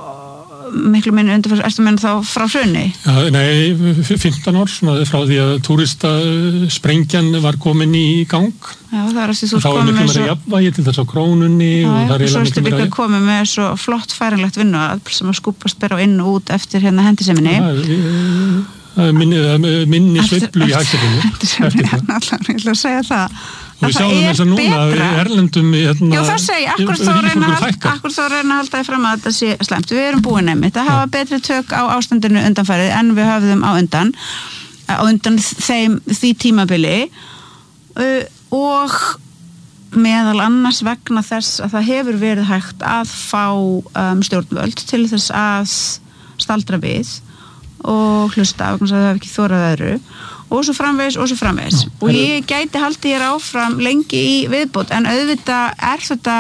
Miklu minni undan fyrir, ertu menn þá frá hruni? Já, nei, fimmtán ár svona frá því að túristasprengjan var komin í gang. Já, það er að því þú komið með svo... Þá er miklu meira jafnvægi til þess á krónunni já, og það er eiginlega miklu meira... Já, svo ertu líka komið með svo flott færanlegt vinnuafl sem að skúpast bara á inn og út eftir hérna hendiseminni. Já, það er minni, minni sveiflu í hagkerfinu. Hendiseminni, allavega, ég ætla að segja það. Og við sjáum þess að núna erlendum hérna, já, það segi, akkur þá reyna akkur þá reyna að halda því fram að þetta sé slæmt við erum búin einmitt að hafa betri tök á ástandinu undanfærið en við höfðum á undan á undan þeim því tímabili uh, og meðal annars vegna þess að það hefur verið hægt að fá um, stjórnvöld til þess að staldra við og hlusta vegna þess að það hef ekki þórað öðru og svo framvegis og svo framvegis og ég gæti haldið hér áfram lengi í viðbót en auðvitað er þetta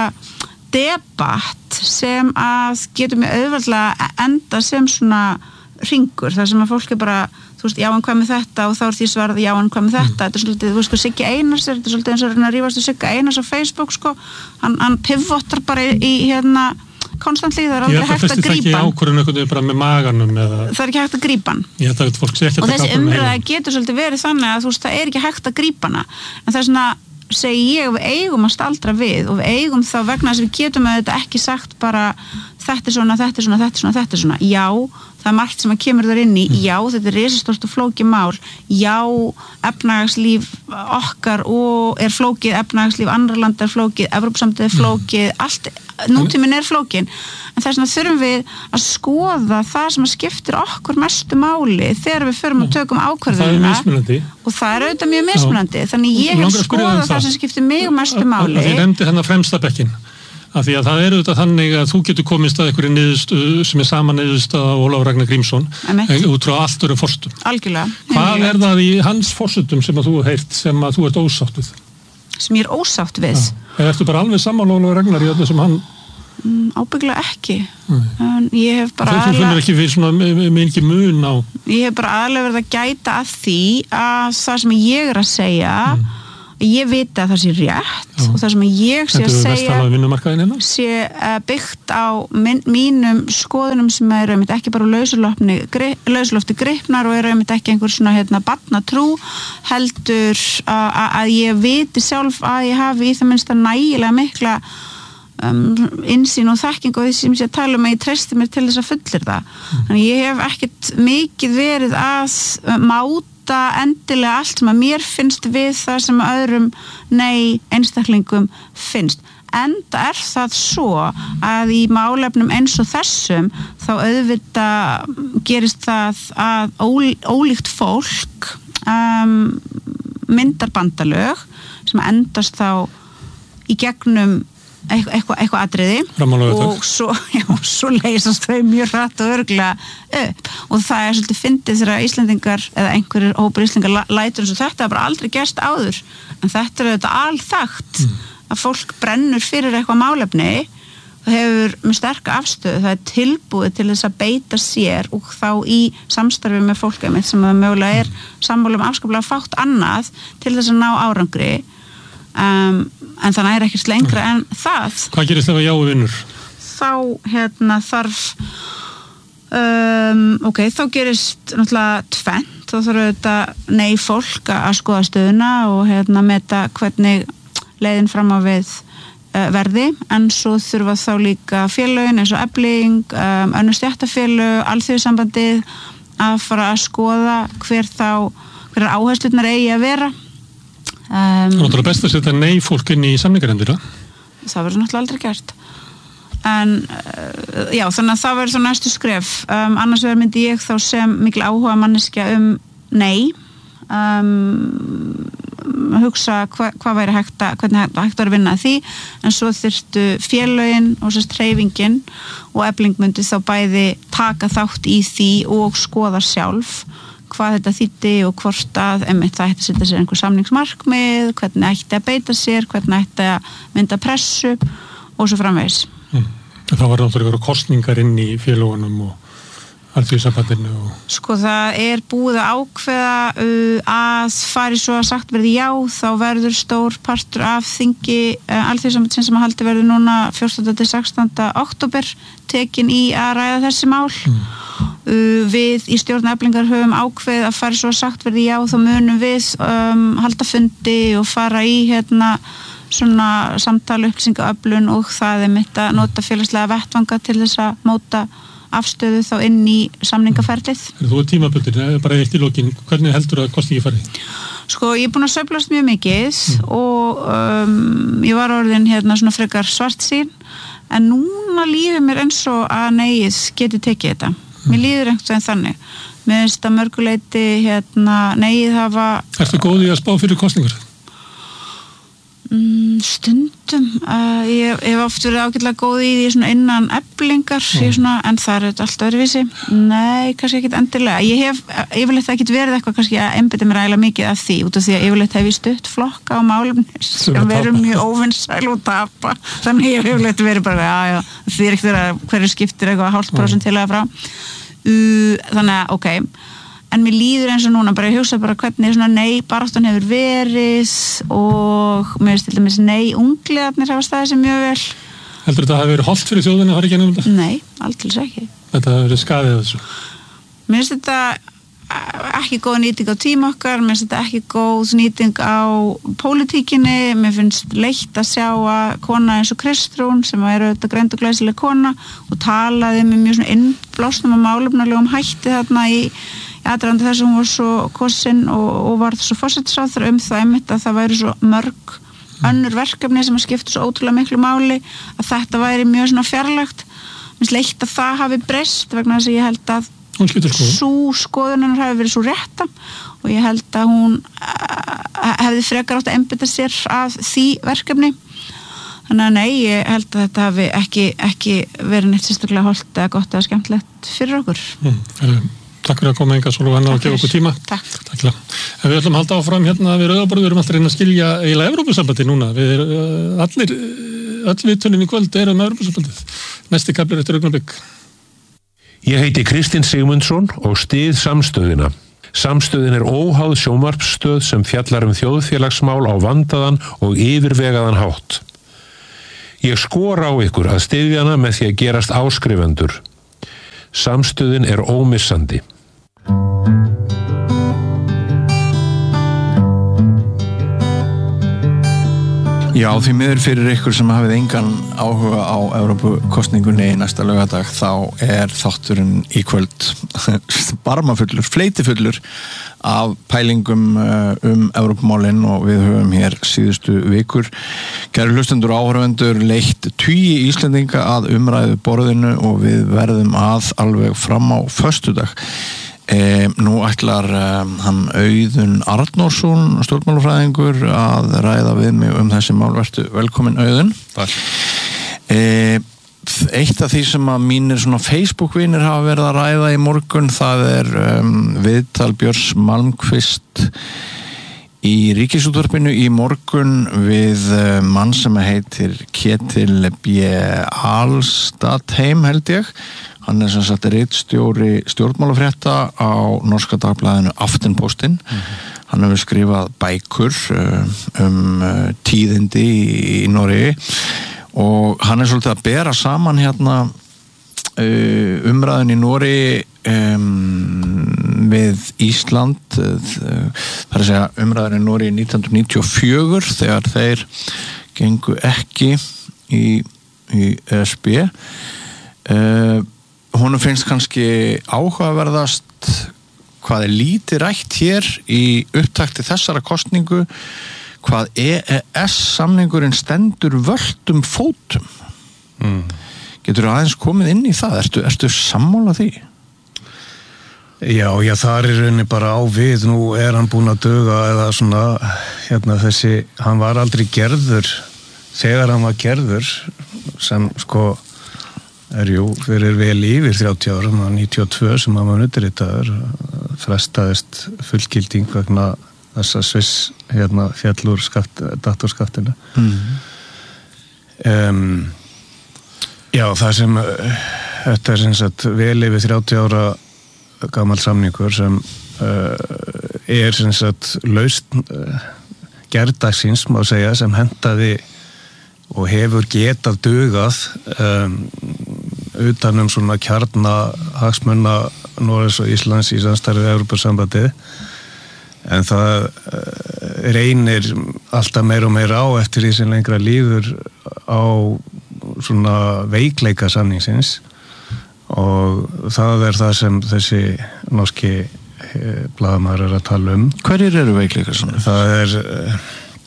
debatt sem að getur mig auðvitað enda sem svona hringur þar sem að fólk er bara þú veist, já en hvað með þetta og þá er því svarað já en hvað með þetta, mm. þetta er svolítið, þú veist sko Siggi Einars þetta er svolítið eins og að rífast við Sigga Einars á Facebook sko, hann, hann pivotar bara í, í hérna konstantli, það er aldrei hægt að grípa hann. Ég held að fyrst ekki ákvörðun eitthvað bara með maganum eða... Það er ekki hægt að grípa hann. Ég held að fólk sé ekki að og þessi umræða getur svolítið verið þannig að þú veist, það er ekki hægt að grípa hana. En það er svona, segi ég, við eigum að staldra við og við eigum þá vegna þess að við getum að þetta ekki sagt bara þetta er svona, þetta er svona, þetta er svona, þetta er svona já, það er margt sem að kemur þar inn í já, þetta er risastórt og flókið mál já, efnahagslíf okkar og er flókið efnahagslíf, annar land er flókið Evrópusambandið er flókið, allt nútíminn er flókin, en þess vegna þurfum við að skoða það sem að skiptir okkur mestu máli þegar við förum að tökum ákvörðunina og það er auðvitað mjög mismunandi þannig ég hef skoðað það sem skiptir mig mestu máli. Þið nefndi hennar fremsta bekkin af því að það er auðvitað þannig að þú getur komist að einhverju niðurstöðu sem er sama niðurstöða af Ólafur Ragnar Grímsson út frá allt öðrum forsendum. Algjörlega. Hvað er það í hans forsendum sem að þú heyrt sem að þú ert ósátt við? Sem ég er ósátt við? Eða ertu bara alveg sammála Ólafur Ragnar í öllu sem hann mm, ábyggilega ekki. En ég hef bara aðlega... Þú finnur ekki fyrir svona mikið mun á... Ég hef bara aðlega verið að gæta að því að það sem ég er að segja mm. ég veit að það sé rétt Já. Og það sem ég sé að segja sé byggt á minn, mínum skoðunum sem eru einmitt ekki bara lauslofti gripnar og eru einmitt ekki einhver svona hérna barnatrú heldur að, að ég viti sjálf að ég hafi í það minnsta nægilega mikla um, innsýn og þekking og því sem ég að tala um að ég treysti mér til þess að fullir það mm. þannig ég hef ekkert mikið verið að máta endilega allt sem að mér finnst við það sem öðrum nei einstaklingum finnst enda er það svo að í málefnum eins og þessum þá auðvitað gerist það að ól, ólíkt fólk um, myndar bandalög sem endast þá í gegnum eitthvað eitthva, eitthva atriði og svo, já, svo leysast þau mjög hratt og örglega upp og það er svolítið fyndið þegar Íslendingar eða einhverjir hópur Íslendingar lætur eins og þetta er bara aldrei gerst áður en þetta er auðvitað alþekkt mm. að fólk brennur fyrir eitthvað málefni það hefur með sterka afstöðu það er tilbúið til þess að beita sér og þá í samstarfi með fólk sem það mögulega er sammála um afskaplega fátt annað til þess að ná árangri Um, en þannig er ekkert lengra en það. Hvað gerist ef að já vinnur? Þá hérna þarf um, ok, þá gerist náttúrulega tvennt, þá þarf þetta nei fólk að skoða stöðuna og hérna meta hvernig leiðin fram á við uh, verði, en svo þurfa þá líka félögin eins og Efling, um, önnur stéttarfélög, alþjóðasambandið að fara að skoða hver þá hver áherslurnar eigi að vera. Um, Það er best að setja nei fólk inn í samningarendina. Það verður náttúrulega aldrei gert. En uh, já, þannig að það verður þá næstu skref. Um, annars verður myndi ég þá sem mikil áhuga manneskja um nei. Um, hugsa hva, hvað væri hægt að, hvernig hægt, hægt að vinna að því. En svo þyrftu félögin og sérst hreyfingin og Efling myndi þá bæði taka þátt í því og skoða sjálf hvað þetta þýddi og hvort að einmitt það ætti að setja sér einhver samningsmarkmið, hvernig ætti að beita sér, hvernig ætti að mynda pressu og svo framvegis. Mm. Það var náttúrulega verið kosningar inn í félögunum og alþjóðasambandinu og... Sko það er búið að ákveða uh, að fari svo að sagt verði já, þá verður stór partur af þingi uh, alþjóðasambandsins sem að haldi verður núna fjórtánda til sextánda október tekin í að ræða þessi mál. Mm. Uh, við í stjórn Eflingar höfum ákveð að fara svo að sagt verði já, þá munum við um, halda fundi og fara í hérna svona samtali upplýsingaöflun og það er mitt að nota félagslega vettvanga til þess að móta afstöðu þá inn í samningaferlið. Þú er tímabundin, bara eitt í lokin, hvernig heldur að kosningi fari? Sko ég er búin að sveiflast mjög mikið mm. og um, ég var orðin hérna svona frekar svartsýn en núna líður mér eins og að neyið geti tekið þetta. Mér líður einhvern veginn þannig. Mér finnst að mörguleiti hérna, neyið hafa... Ertu góð í að spá fyrir kosningur? Mm, stundum. Uh, ég hef oft verið ágætlega góð í því svona innan Eflingar, mm. svona, en það er þetta allt öðruvísi. Nei, kannski ekkit endilega. Ég hef yfirleitt ekkit verið eitthvað kannski að einbeita mér ægilega mikið af því, út af því að yfirleitt hef ég stutt flokka á málefni sem verður mjög óvinnsæl og tapa. Þannig ég hef yfirleitt verið bara, já, já, því er ekkert að hverju skiptir eitthvað hálft prósent til að frá. Uh, þannig að, ok, en mér líður eins og núna, bara ég hugsa bara hvernig svona nei baráttan hefur verið og mér finnst til dæmis nei ungliðarnir hafa staðið sem mjög vel. Heldur þetta að hafa verið hollt fyrir þjóðinni að fara ekki ennum þetta? Nei, aldrei ekki. Þetta hafa verið skaðið þessu? Mér finnst þetta ekki góð nýting á tíma okkar, mér finnst þetta ekki góð nýting á pólitíkinni, mér finnst leitt að sjá að kona eins og Kristrún sem er auðvitað greind og glæsileg kona og talaði með mjög svona innblásnum og málefnalegum hætti þarna í, í aðdraganda þess að hún var svo kosin og, og var svo forsætisráðherra um það einmitt að það væri svo mörg önnur verkefni sem að skipta svo ótrúlega miklu máli að þetta væri mjög svona fjarlægt. Mér finnst leitt að það hafi breyst vegna þess að ég held að sú skoðunar hafi verið svo rétta og ég held að hún hefði frekar átt að einbeita sér að því verkefni. Þannig að nei, ég held að þetta hafi ekki, ekki verið neitt sérstaklega holdt eða gott eða skemmtilegt fyrir okkur. Mm, takk fyrir að koma enga svo og gefa okkur tíma. Takk. Takk. En við ætlum að halda áfram hérna við Rauðaborð, við erum alltaf að reyna að skilja eiginlega Evrópusambandi núna. Við erum allir, öll viðtölin í kvöld eru um Evrópusambandið. Næsti kafli er eftir augnablik. Ég heiti Kristinn Sigmundsson og styð Samstöðina. Samstöðin er óháð sjónvarpsstöð sem fjallar um þjóðfélagsmál á vandaðan og yfirvegaðan hátt. Ég skora á ykkur að styðja hana með því að gerast áskrifendur. Samstöðin er ómissandi. Já, því miður fyrir ykkur sem hafið engan áhuga á Evrópukosningunni í næsta laugardag, þá er þátturinn í kvöld barmafullur, fleitifullur af pælingum um Evrópumálin og við höfum hér síðustu vikur. Kæru hlustendur og áhorfendur, leitt tugi Íslendinga að umræðu borðinu og við verðum að alveg fram á föstudag. E, nú ætlar um, hann Auðun Arnórsson, stjórnmálafræðingur, að ræða við mig um þessi mál. Vertu velkomin, Auðun. Takk. E, eitt af því sem að mínir svona Facebook-vinir hafa verið að ræða í morgun, það er um, viðtal Björns Malmkvist í Ríkisútvarpinu í morgun við um, mann sem heitir Ketil B. Alstatheim, held ég. Hann er sem sagt ritstjóri stjórnmálafrétta á norska dagblaðinu Aftenposten. Mm-hmm. Hann hefur skrifað bækur um tíðindi í Noregi og hann er svolítið að bera saman hérna umræðin í Noregi um, við Ísland. Það er að segja umræðin í Noregi nítján hundruð níutíu og fjögur þegar þeir gengu ekki í, í E S B. Uh, honum finnst kannski áhugaverðast hvað er lítið rætt hér í upptakti þessara kosningu, hvað E E S-samningurinn stendur völtum fótum. Mm. Getur þú aðeins komið inn í það? Ertu, ertu sammála því? Já, já, það er í rauninni bara á við. Nú er hann búinn að duga eða svona, hérna þessi, hann var aldrei gerður þegar hann var gerður sem sko er jú fyrir vel yfir þrjátíu ára, það var níutíu og tvö sem hann var undirritaður, frestaðist fullgilding vegna þess að Sviss hérna fjall úr skatt, datorskattinu. Mm. Um, já, það sem þetta er sem sagt vel yfir þrjátíu ára gamall samningur sem uh, er sem sagt laust uh, gerdagsins, má segja, sem hentaði og hefur getað dugað um, utan um svona kjarna hagsmunna Noregs og Íslands í samstarfi við Evrópusambandið, en það uh, reynir alltaf meira og meira á eftir því sem lengra líður á svona veikleika samningsins og það er það sem þessi norski eh, blaðamaður er að tala um. Hverjir eru veikleika samningsins? Það er eh,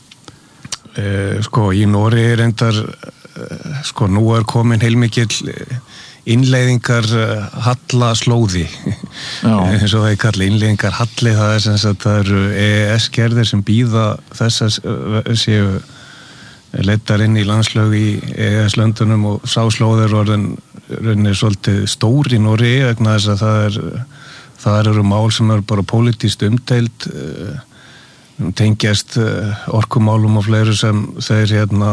Uh, sko í Nóri reyndar uh, sko nú er komin heilmikill innleiðingar uh, halla slóði eins og það er kallið innleiðingar halli, það er sem sagt það eru E E S-gerðir sem býða þess að séu leiddar inn í landslög í E E S-löndunum og sáslóðir orðin rauninni svolítið stór í Nóri vegna þess að það er það eru mál sem eru bara pólitískt umdeild uh, tengjast orkumálum og fleiru sem þeir hérna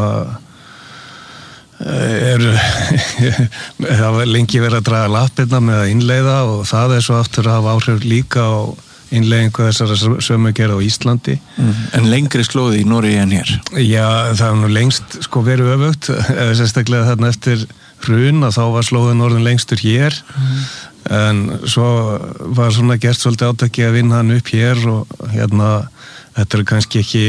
eru það var lengi verið að draga lappirna með að innleiða og það er svo aftur að hafa áhrif líka á innleiðingu þessara sömu gerð á Íslandi. Mm. En lengri slóði í Noregi en hér? Já, það er nú lengst sko verið öfugt, eða sérstaklega þarna eftir hrun að þá var slóðin orðin lengstur hér mm. en svo var svona gert svolítið átaki að vinna hann upp hér og hérna þetta er kannski ekki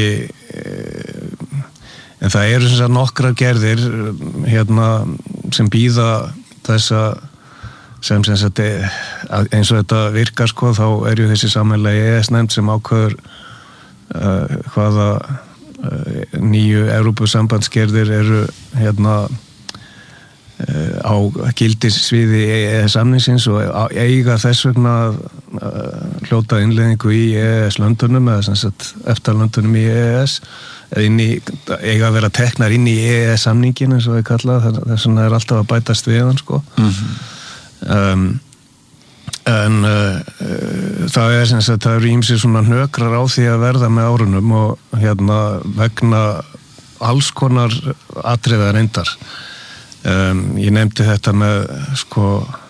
en það eru sem sagt nokkrar gerðir hérna sem býða þessa sem sem sagt eins og þetta virkar sko þá er ju þessi sameiginlega E E S-nefnd sem ákveður uh, hvaða uh, nýju Evrópusambandsgerðir eru hérna uh, á gildissviði E E S-samningsins og eiga þess vegna uh, hljóta innleiðingu í E E S-löndunum eða sem sagt EFTA-löndunum í E E S eða inn í, eiga að vera teknar inn í E E S-samningin eins og við kalla þess vegna er alltaf að bætast við hann sko mm-hmm. Um, en uh, uh, það er sem sagt það eru ýmsir svona hnökrar á því að verða með árunum og hérna vegna alls konar atriða reyndar um, ég nefndi þetta með sko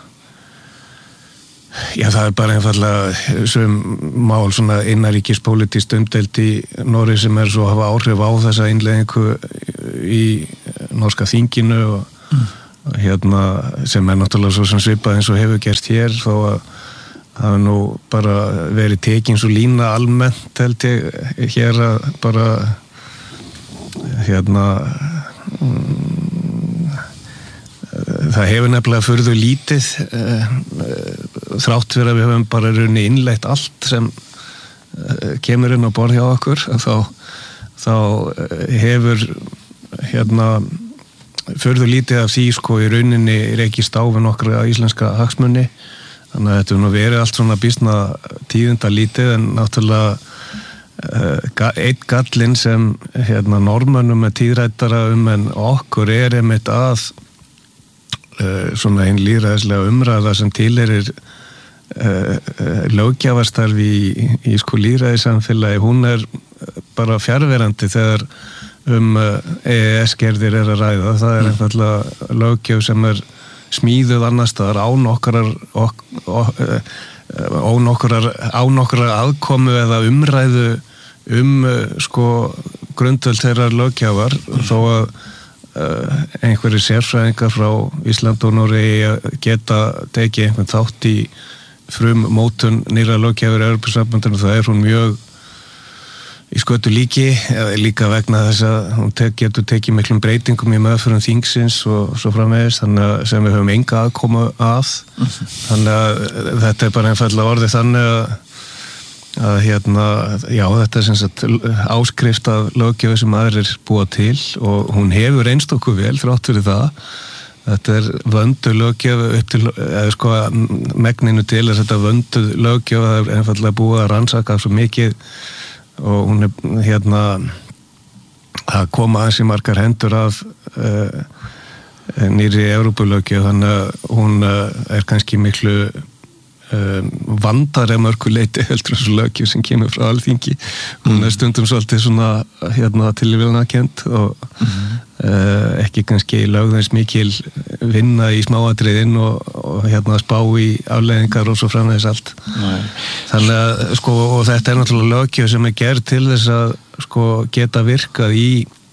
já það er bara einfallega sem mál svona innanríkispólitískt umdeilt í Noregi sem er svo að hafa áhrif á þessa innleiðingu í norska þinginu og mm. hérna sem er náttúrulega svo sem svipað eins og hefur gerst hér þó að það er nú bara verið tekin svo lína almennt held ég hér að bara hérna um, það hefur nefnilega furðu lítið uh, þrátt fyrir að við höfum bara runni innleitt allt sem uh, kemur inn á borð hjá okkur þá, þá uh, hefur hérna furðu lítið af því sko í rauninni rekist á við nokkra íslenska hagsmuni þannig að þetta er nú verið allt svona býsna tíðinda lítið en náttúrulega uh, einn gallinn sem hérna normönnum er tíðrættara um en okkur er einmitt að uh, svona einn lýðræðislega umræða sem tilheyrir uh, uh, löggjafarstarfi í, í sko lýðræðisamfélagi hún er bara fjarverandi þegar um E E S-gerðir er að ræða það er einfallega löggjöf sem er smíðuð annar staðar án okkar án okkar án okkar aðkomu eða umræðu um sko grundvöld þeirra löggjafar þó að uh, einhverjir sérfræðingar frá Ísland og Noregi geta tekið einhvern þátt í frum mótun nýra löggjafar í Evrópusambandinu það er hún mjög í skötu líki, líka vegna þess að hún tek, getur tekið miklum breytingum í meðförum þingsins og svo framvegis þannig að sem við höfum enga aðkomu að þannig að þetta er bara einfallega orðið þannig að, að hérna, já þetta er sem sagt áskrift af löggjöf sem aðrir búa til og hún hefur reynst okkur vel þrátt fyrir það þetta er vöndu löggjöf upp til, eða sko megninu til er þetta vöndu löggjöf það er einfallega búið að rannsaka svo mikið og hún er hérna að koma aðeins í margar hendur af uh, nýri Evrópulöggjöf þannig að hún uh, er kannski miklu um, vandari að mörgu leyti heldur þessu löggjöf sem kemur frá Alþingi hún er stundum svolítið svona hérna tilvíðunarkennd og mm-hmm. uh, ekki kannski lögðans mikil vinna í smáatriðin og, og hérna spá í afleiðingar og svo framvegis allt Nei. Þannig að sko og þetta er náttúrulega löggjöf sem er gerð til þess að sko geta virkað í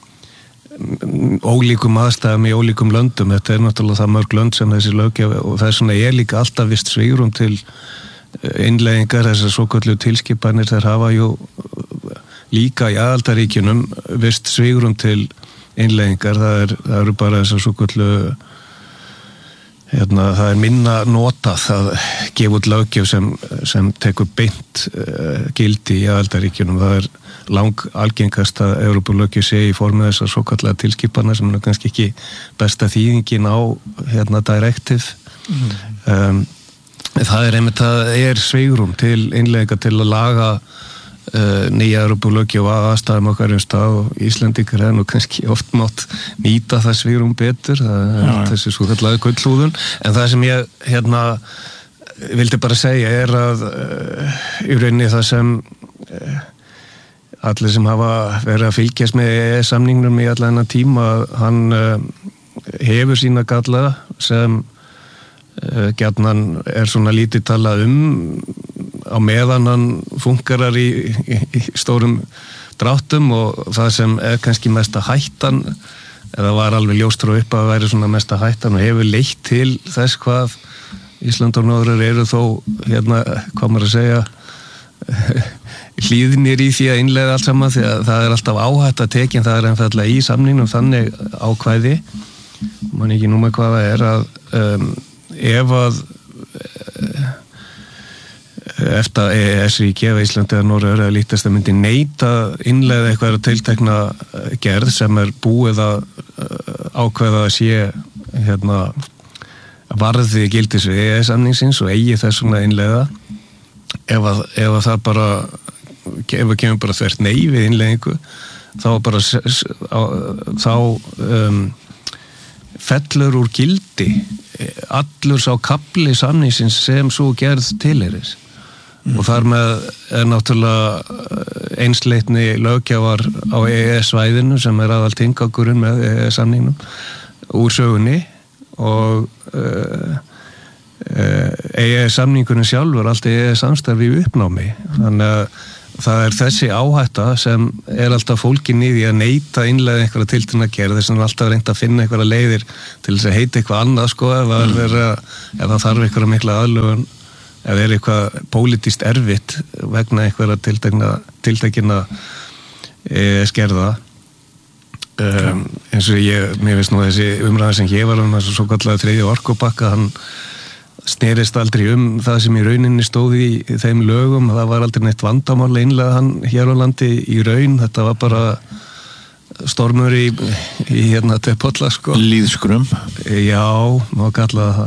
ólíkum aðstæðum í ólíkum löndum þetta er náttúrulega það mörg lönd sem þessi löggjöf og það er svona er líka alltaf vist svigrúm til innleiðingar þessar svoköllu tilskipanir þær hafa jú líka í aðaldaríkjunum vist svigrúm til innleiðingar það, er, það eru bara þessar svoköllu hérna, það er minna notað að gefa út löggjöf sem, sem tekur beint uh, gildi í aðaldaríkjunum það er lang algengast að Evrópulöggjöf sé í formi þessar svokallega tilskipana sem er kannski ekki besta þýðingin á hérna directive mm. um, það er einmitt að það er svigrúm til innleiðinga til að laga uh, nýja Evrópulöggjöf að aðstæðum okkar um stað og Íslendingar er nú kannski oft mátt nýta það svigrúm betur það er ja. Þessi svokallaði gullhúðun en það sem ég hérna vildi bara segja er að uh, í rauninni það sem uh, allir sem hafa verið að fylgjast með E E S-samningnum í allan þennan tíma hann uh, hefur sína galla sem uh, gjarnan er svona lítið talað um á meðan hann fungerar í, í, í stórum dráttum og það sem er kannski mesta hættan eða var alveg ljóst frá upp að væri svona mesta hættan og hefur leitt til þess hvað Ísland og Norður eru þó hérna, hvað maður að segja hlýðnir í því að innleiða allt saman því að það er alltaf áhætt að tekin það er einfallega í samningnum þannig ákvæði man ekki númer hvað það er að um, ef að eftir að E E S-ríki eða Íslandi eða Norður eða lítast að myndi neita innleiða eitthvað tiltekna gerð sem er búið að ákveða að sé hérna varði gildis við E E S-samningsins og eigi þessum að innleiða ef að, ef að það bara ef að kemur bara þvert nei við innleiðingu þá bara þá um, fellur úr gildi allur sá kafli samningsins sem svo gerð tilheyris mm. og þar með er náttúrulega einsleitni löggjafar á E E S-svæðinu sem er aðal tilgangurinn með E E S-samningnum úr sögunni og uh, E E S-samningurinn sjálfur allt E E S-samstarfi í uppnámi þannig að það er þessi áhætta sem er alltaf fólkin í því að neita innleiða einhverja tiltekna gerð þess að það er alltaf reynt að finna einhverja leiðir til þess að heita eitthvað annað sko ef það, mm. vera, ef það þarf einhverja mikla aðlögun ef það er eitthvað pólitískt erfitt vegna einhverja tiltekna tiltekina E E S-gerða um, eins og ég, mér finnst nú þessi umræða sem ég var um þessu svo kallaða þriðja orkupakka hann snerist aldrei um það sem í rauninni stóði í þeim lögum, það var aldrei neitt vandamál einlega hann hér á landi í raun, þetta var bara stormur í, í hérna teppolla sko. Lýðskrum. Já, má kalla það